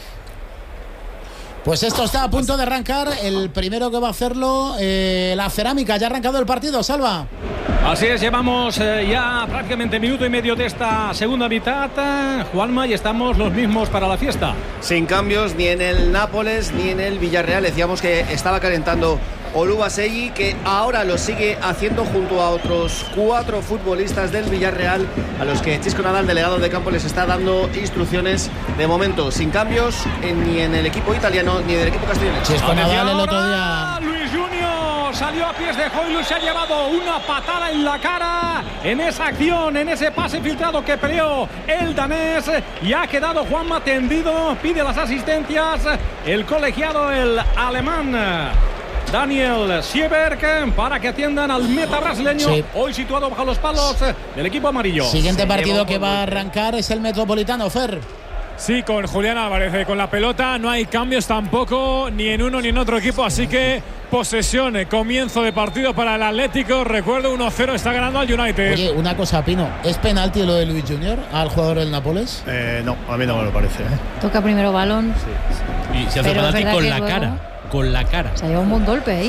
Pues esto está a punto de arrancar. El primero que va a hacerlo, la Cerámica. Ya ha arrancado el partido, Salva. Así es, llevamos ya prácticamente minuto y medio de esta segunda mitad, Juanma, y estamos los mismos para la fiesta. Sin cambios ni en el Nápoles ni en el Villarreal. Decíamos que estaba calentando Oluwaseyi, que ahora lo sigue haciendo junto a otros 4 futbolistas del Villarreal, a los que Chisco Nadal, delegado de campo, les está dando instrucciones. De momento sin cambios ni en el equipo italiano ni en el equipo castellano. Chisco Nadal el otro día. Luis Junior salió a pies de Højlund, se ha llevado una patada en la cara en esa acción, en ese pase filtrado que peleó el danés, y ha quedado Juanma tendido. Pide las asistencias el colegiado, el alemán Daniel Sieberg, para que atiendan al meta brasileño, hoy situado bajo los palos del equipo amarillo. Siguiente partido que va a arrancar es el Metropolitano, Fer. Sí, con Julián Álvarez con la pelota. No hay cambios tampoco, ni en uno ni en otro equipo, así que posesión, comienzo de partido para el Atlético. Recuerdo, 1-0 está ganando al United. Oye, una cosa, Pino, ¿es penalti lo de Luis Junior al jugador del Nápoles? No, a mí no me lo parece. Toca primero balón. Sí. Y se hace penalti con la cara. Con la cara. Se ha llevado un buen golpe ahí,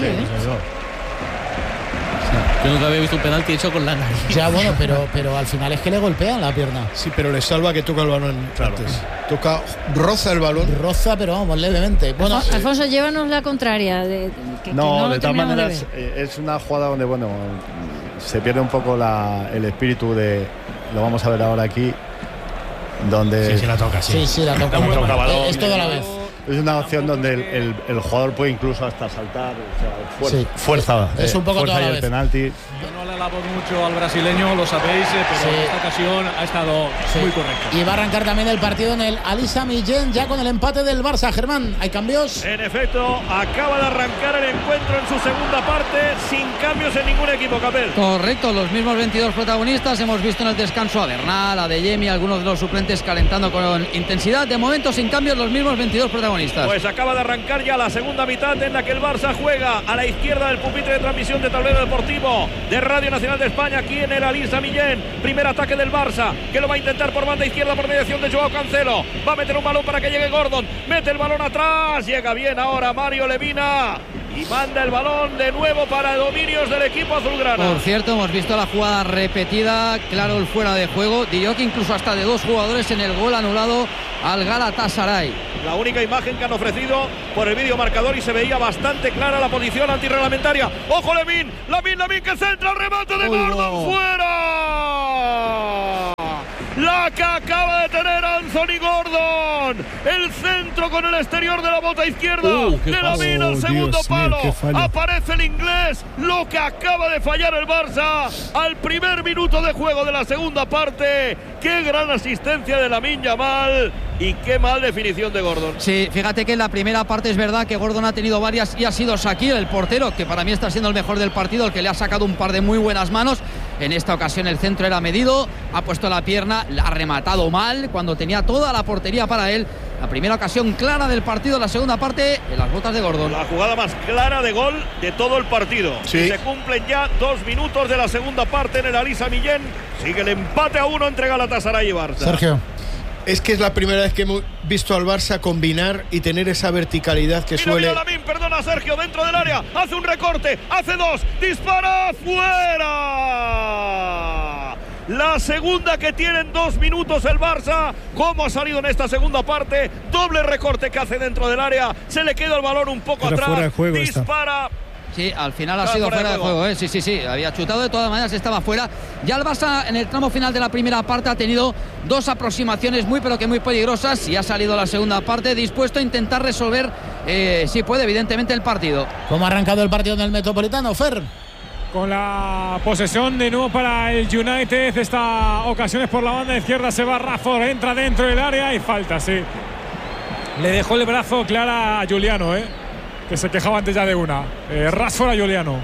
Yo nunca había visto un penalti hecho con la nariz. Ya, bueno, pero al final es que le golpean la pierna. Sí, pero le salva que toca el balón antes. Roza el balón. Roza, pero vamos, levemente. Bueno, Alfonso, llévanos la contraria. De todas maneras, es una jugada donde, se pierde un poco el espíritu de... Lo vamos a ver ahora aquí, donde... Sí, la toca, sí. Sí, la toca. Es toda la vez. Es una opción donde el jugador puede incluso hasta saltar, o sea, fuerza. Es un poco fuerza toda la y el vez. penalti. Yo no le alabo mucho al brasileño, lo sabéis, pero en esta ocasión ha estado muy correcto. Y va a arrancar también el partido en el Alisa Millén, ya con el empate del Barça. Germán, ¿hay cambios? En efecto, acaba de arrancar el encuentro en su segunda parte, sin cambios en ningún equipo, Capel. Correcto, los mismos 22 protagonistas. Hemos visto en el descanso a Bernal, a Deyemi, algunos de los suplentes calentando con intensidad. De momento, sin cambios, los mismos 22 protagonistas. Pues acaba de arrancar ya la segunda mitad en la que el Barça juega a la izquierda del pupitre de transmisión de Tablero Deportivo de Radio Nacional de España, aquí en el Alisa Millén. Primer ataque del Barça, que lo va a intentar por banda izquierda por mediación de Joao Cancelo. Va a meter un balón para que llegue Gordon. Mete el balón atrás. Llega bien ahora Mario Lemina. Y manda el balón de nuevo para dominios del equipo azulgrana. Por cierto, hemos visto la jugada repetida, claro, el fuera de juego. Diría que incluso hasta de dos jugadores en el gol anulado al Galatasaray. La única imagen que han ofrecido por el vídeo marcador y se veía bastante clara la posición antirreglamentaria. ¡Ojo Lamin! ¡Lamin que centra! ¡El remate de Gordon! ¡Fuera! La que acaba de tener Anthony Gordon. El centro con el exterior de la bota izquierda de Lamin al segundo palo. Aparece el inglés. Lo que acaba de fallar el Barça al primer minuto de juego de la segunda parte. Qué gran asistencia de Lamine Yamal. Y qué mal definición de Gordon. Sí, fíjate que en la primera parte es verdad que Gordon ha tenido varias y ha sido Shaqiri, el portero, que para mí está siendo el mejor del partido, el que le ha sacado un par de muy buenas manos. En esta ocasión el centro era medido, ha puesto la pierna, la ha rematado mal cuando tenía toda la portería para él. La primera ocasión clara del partido, la segunda parte en las botas de Gordon. La jugada más clara de gol de todo el partido. Sí. Y se cumplen ya 2 minutos de la segunda parte en el Alisa Millén. Sigue el empate a 1 entre Galatasaray y Barça. Sergio. Es que es la primera vez que hemos visto al Barça combinar y tener esa verticalidad que suele. Mira Lamin, perdona Sergio, dentro del área, hace un recorte, hace dos, dispara, fuera. La segunda que tiene en 2 minutos el Barça. ¿Cómo ha salido en esta segunda parte? Doble recorte que hace dentro del área. Se le queda el balón un poco atrás. Fuera de juego dispara. Sí, al final ha sido fuera de juego, ¿eh? Sí, había chutado, de todas maneras estaba fuera. Ya el Barça en el tramo final de la primera parte ha tenido 2 aproximaciones muy pero que muy peligrosas y ha salido la segunda parte dispuesto a intentar resolver, si puede, evidentemente, el partido. ¿Cómo ha arrancado el partido en el Metropolitano, Fer? Con la posesión de nuevo para el United. Esta ocasión es por la banda izquierda, se va Rashford, entra dentro del área y falta, sí. Le dejó el brazo clara a Juliano, que se quejaba antes ya de una. Rashford a Juliano.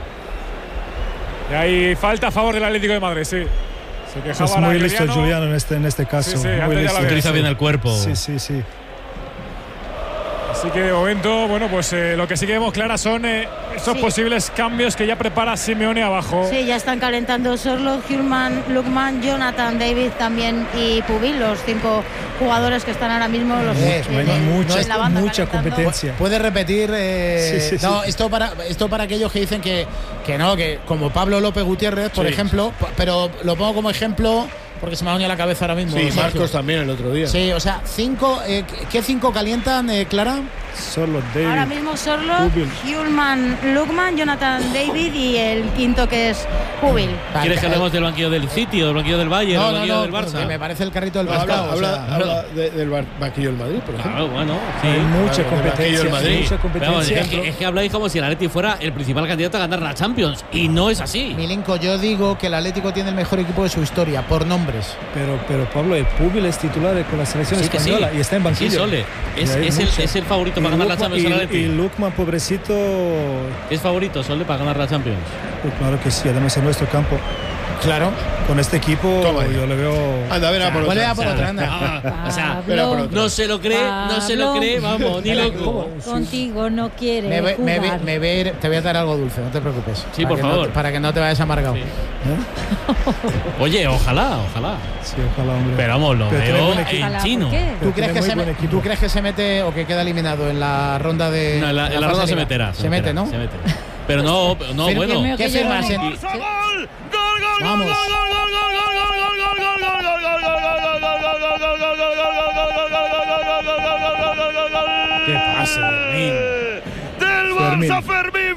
Y ahí falta a favor del Atlético de Madrid, sí. Se quejaba. Es muy listo Juliano en este caso. Sí, muy listo. Utiliza bien el cuerpo. Sí. Así que de momento, bueno, pues lo que sí que vemos claras son esos posibles cambios que ya prepara Simeone abajo. Sí, ya están calentando Sorloth, Hjulmand, Lookman, Jonathan, David también y Pubil, los 5 jugadores que están ahora mismo los en la banda mucha calentando. competencia. ¿Puede repetir? Sí. No, esto para aquellos que dicen que no, que como Pablo López Gutiérrez, por ejemplo, pero lo pongo como ejemplo porque se me ha venido a la cabeza ahora mismo. Sí, Sergio. Marcos también el otro día. Sí, o sea, 5. ¿Qué 5 calientan, Clara? Sorloth, David. Ahora mismo Sorloth, Hjulmand, Lookman, Jonathan, David y el quinto que es Pubil. ¿Quieres que hablemos del banquillo del City o del banquillo del Bayern o del banquillo del Barça? Me parece el carrito del Barça. Habla del banquillo del Madrid, por ejemplo. Claro, bueno, sí. Hay mucha competencia. Madrid. Vamos, es que habláis como si el Atleti fuera el principal candidato a ganar la Champions y no es así. Milinko, yo digo que el Atlético tiene el mejor equipo de su historia, por nombres. Pero Pablo, el Pubil es titular con la selección española y está en banquillo. Sí, Sole. Es el favorito para ganar la Champions. Y Lookman, pobrecito. ¿Es favorito, Sole, para ganar la Champions? Pues claro que sí, además en nuestro campo. Claro. Con este equipo yo le veo. Anda, ven a por otra. O sea, no se lo cree, vamos, ni loco. Contigo no quiere jugar. Te voy a dar algo dulce, no te preocupes. Sí, por favor. Para que no te vayas amargado. Sí. Oye, ojalá. Sí, ojalá, hombre. Pero vamos, lo veo en chino. ¿Tú crees que se mete o que queda eliminado en la ronda de.? No, en la ronda se meterá. Se mete, ¿no? Se mete. Pero no, bueno. ¿Qué firmas? Vamos. ¿Qué pasa, Fermín? Del Barça, Fermín.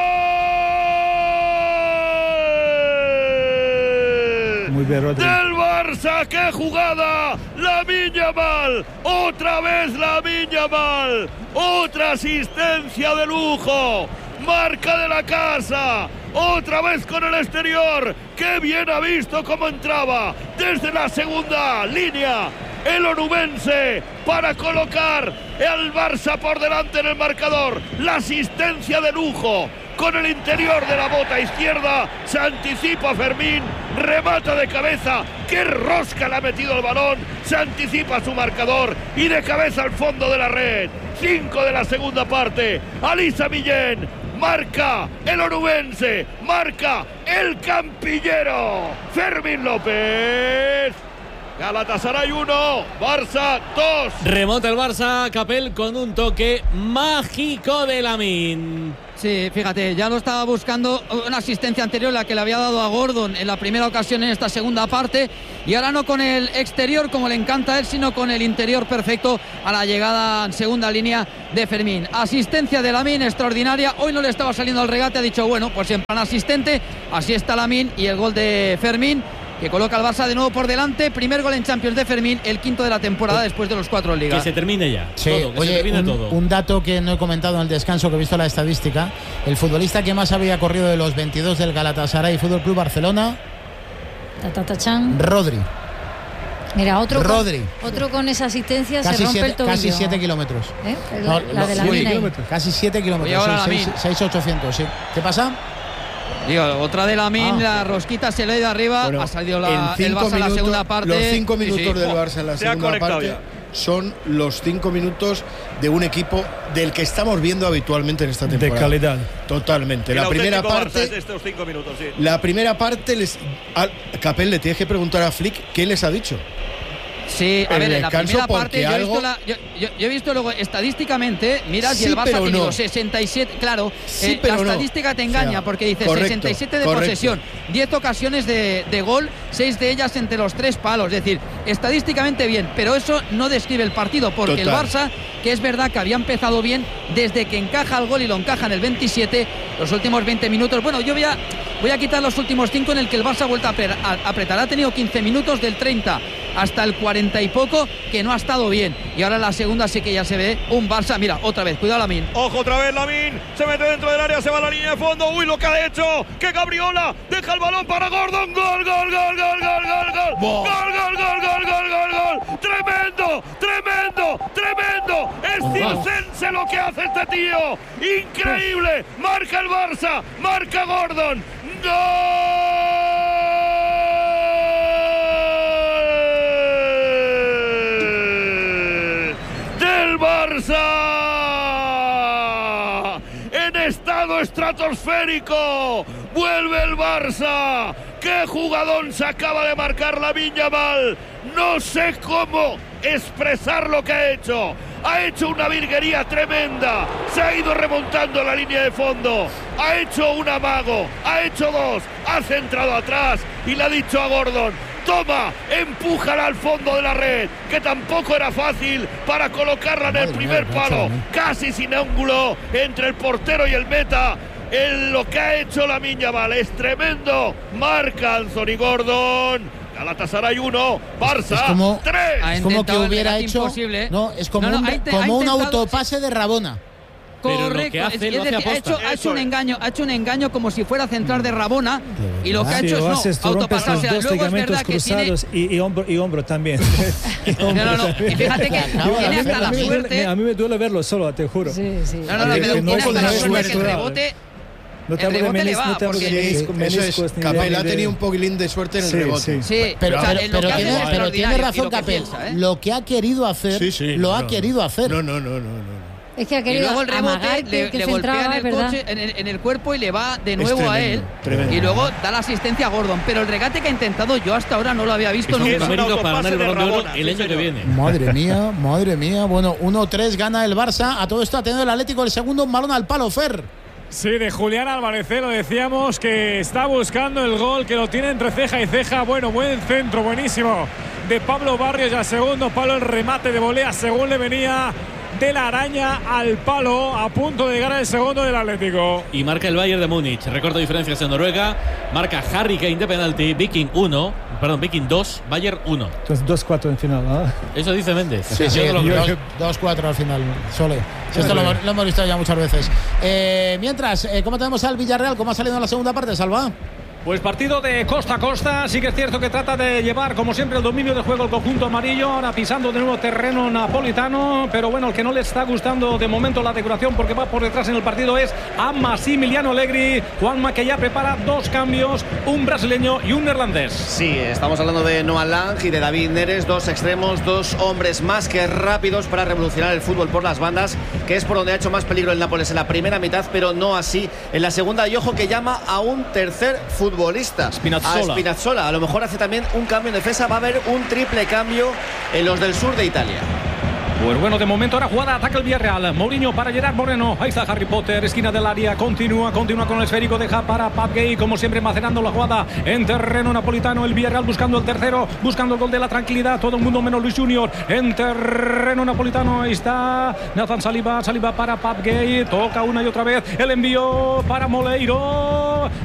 ¡Gol! Muy bien, Rodri. Del Barça. Barça, qué jugada. Lamine Yamal, otra vez Lamine Yamal, otra asistencia de lujo. Marca de la casa, otra vez con el exterior. Qué bien ha visto cómo entraba desde la segunda línea el onubense para colocar al Barça por delante en el marcador. La asistencia de lujo con el interior de la bota izquierda. Se anticipa Fermín, remata de cabeza. Qué rosca le ha metido el balón. Se anticipa su marcador y de cabeza al fondo de la red. 5 de la segunda parte. Alisa Millén. Marca el onubense. Marca el campillero Fermín López. Galatasaray 1, Barça 2. Remonta el Barça, Capel, con un toque mágico de Lamine. Sí, fíjate, ya lo estaba buscando, una asistencia anterior la que le había dado a Gordon en la primera ocasión en esta segunda parte, y ahora no con el exterior como le encanta a él, sino con el interior perfecto a la llegada en segunda línea de Fermín. Asistencia de Lamine extraordinaria. Hoy no le estaba saliendo al regate, ha dicho bueno, pues en plan asistente, así está Lamine, y el gol de Fermín que coloca al Barça de nuevo por delante. Primer gol en Champions de Fermín, el quinto de la temporada después de los 4 en Liga. Que se termine ya. Sí, todo, que oye, se termine todo. Un dato que no he comentado en el descanso, que he visto la estadística. El futbolista que más había corrido de los 22 del Galatasaray Fútbol Club Barcelona, Rodri. Mira, otro Rodri. Otro con esa asistencia casi se rompe el tobillo. Casi 7 kilómetros. La de Lamine. Casi 7 kilómetros. 6.800, sí. ¿Qué pasa? Digo, otra de Lamine, la rosquita se le ha ido arriba, bueno, ha salido el Barça en la segunda parte. Los 5 minutos del Barça en la segunda parte son los 5 minutos de un equipo del que estamos viendo habitualmente en esta temporada. De calidad. Totalmente. La primera parte. Es de estos 5 minutos, sí. La primera parte Capel, le tienes que preguntar a Flick qué les ha dicho. Sí, a ver, en la primera parte yo he visto luego estadísticamente, miras, y el Barça ha tenido 67, claro, la estadística te engaña, porque dice 67 de posesión, 10 ocasiones de gol, 6 de ellas entre los 3 palos, es decir, estadísticamente bien, pero eso no describe el partido, porque el Barça, que es verdad que había empezado bien desde que encaja el gol y lo encaja en el 27, los últimos 20 minutos, bueno, yo voy a quitar los últimos 5 en el que el Barça ha vuelto a apretar, ha tenido 15 minutos del 30 hasta el 40 y poco, que no ha estado bien, y ahora en la segunda sí que ya se ve un Barça, mira, otra vez, cuidado Lamine. Ojo otra vez Lamine, se mete dentro del área, se va a la línea de fondo, uy lo que ha hecho, que Gabriola deja el balón para Gordon, gol, tremendo, es circense lo que hace este tío, increíble, marca el Barça, marca Gordon, Barça en estado estratosférico, vuelve el Barça. Qué jugadón se acaba de marcar Lamine Yamal, no sé cómo expresar lo que ha hecho una virguería tremenda, se ha ido remontando la línea de fondo, ha hecho un amago, ha hecho 2, ha centrado atrás y le ha dicho a Gordon: toma, empújala al fondo de la red, que tampoco era fácil para colocarla en el primer palo, casi sin ángulo entre el portero y el meta. Lo que ha hecho Lamine Yamal es tremendo. Marca Anthony Gordon. Galatasaray 1, Barça 3. Es como que hubiera hecho imposible. No, es como un autopase de Rabona. Correcto, ha hecho un engaño como si fuera a centrar de Rabona, y lo que ha hecho es autopasarse. Luego es verdad que tiene y hombro también. Y fíjate que tiene hasta la suerte. A mí me duele verlo solo, te juro. Tiene hasta la suerte que el rebote. No te hablo de meniscos. Capel ha tenido un poquilín de suerte en el rebote. Sí, pero tiene razón Capel. Lo que ha querido hacer, lo ha querido hacer. No. Es que ha querido, y luego el rebote le golpea en el cuerpo y le va de nuevo a él. Y luego da la asistencia a Gordon. Pero el regate que ha intentado yo hasta ahora no lo había visto nunca. Para ganar el Balón de Oro el año que viene. Madre mía. Bueno, 1-3 gana el Barça. A todo esto ha tenido el Atlético el segundo, un balón al palo, Fer. Sí, de Julián Álvarez, lo decíamos, que está buscando el gol, que lo tiene entre ceja y ceja. Bueno, buen centro, buenísimo, de Pablo Barrios, y al segundo palo el remate de volea según le venía de la araña al palo, a punto de llegar al segundo del Atlético. Y marca el Bayern de Múnich. Recorta diferencias en Noruega. Marca Harry Kane de penalti. Viking 2, Bayern 1. Entonces 2-4 en final, ¿no? Eso dice Méndez. Sí, 2-4 al final, Sole. Esto lo hemos visto ya muchas veces. Mientras, ¿cómo tenemos al Villarreal? ¿Cómo ha salido en la segunda parte, Salva? Pues partido de costa a costa. Sí que es cierto que trata de llevar, como siempre, el dominio de juego el conjunto amarillo. Ahora pisando de nuevo terreno napolitano. Pero bueno, el que no le está gustando de momento la decoración, porque va por detrás en el partido, es a Massimiliano Allegri. Juanma, que ya prepara 2 cambios, un brasileño y un neerlandés. Sí, estamos hablando de Noah Lang y de David Neres, 2 extremos, 2 hombres más que rápidos para revolucionar el fútbol por las bandas, que es por donde ha hecho más peligro el Nápoles en la primera mitad, pero no así en la segunda. Y ojo que llama a un tercer futbolista, Spinazzola. A lo mejor hace también un cambio en defensa. Va a haber un triple cambio en los del sur de Italia. Pues bueno, de momento ahora jugada, ataca el Villarreal. Mourinho para Gerard Moreno. Ahí está Harry Potter, esquina del área. Continúa con el esférico. Deja para Pape Gueye, como siempre, macerando la jugada en terreno napolitano. El Villarreal buscando el tercero, buscando el gol de la tranquilidad. Todo el mundo menos Luis Junior. En terreno napolitano. Ahí está Nathan Saliba para Pape Gueye. Toca una y otra vez. El envío para Moleiro.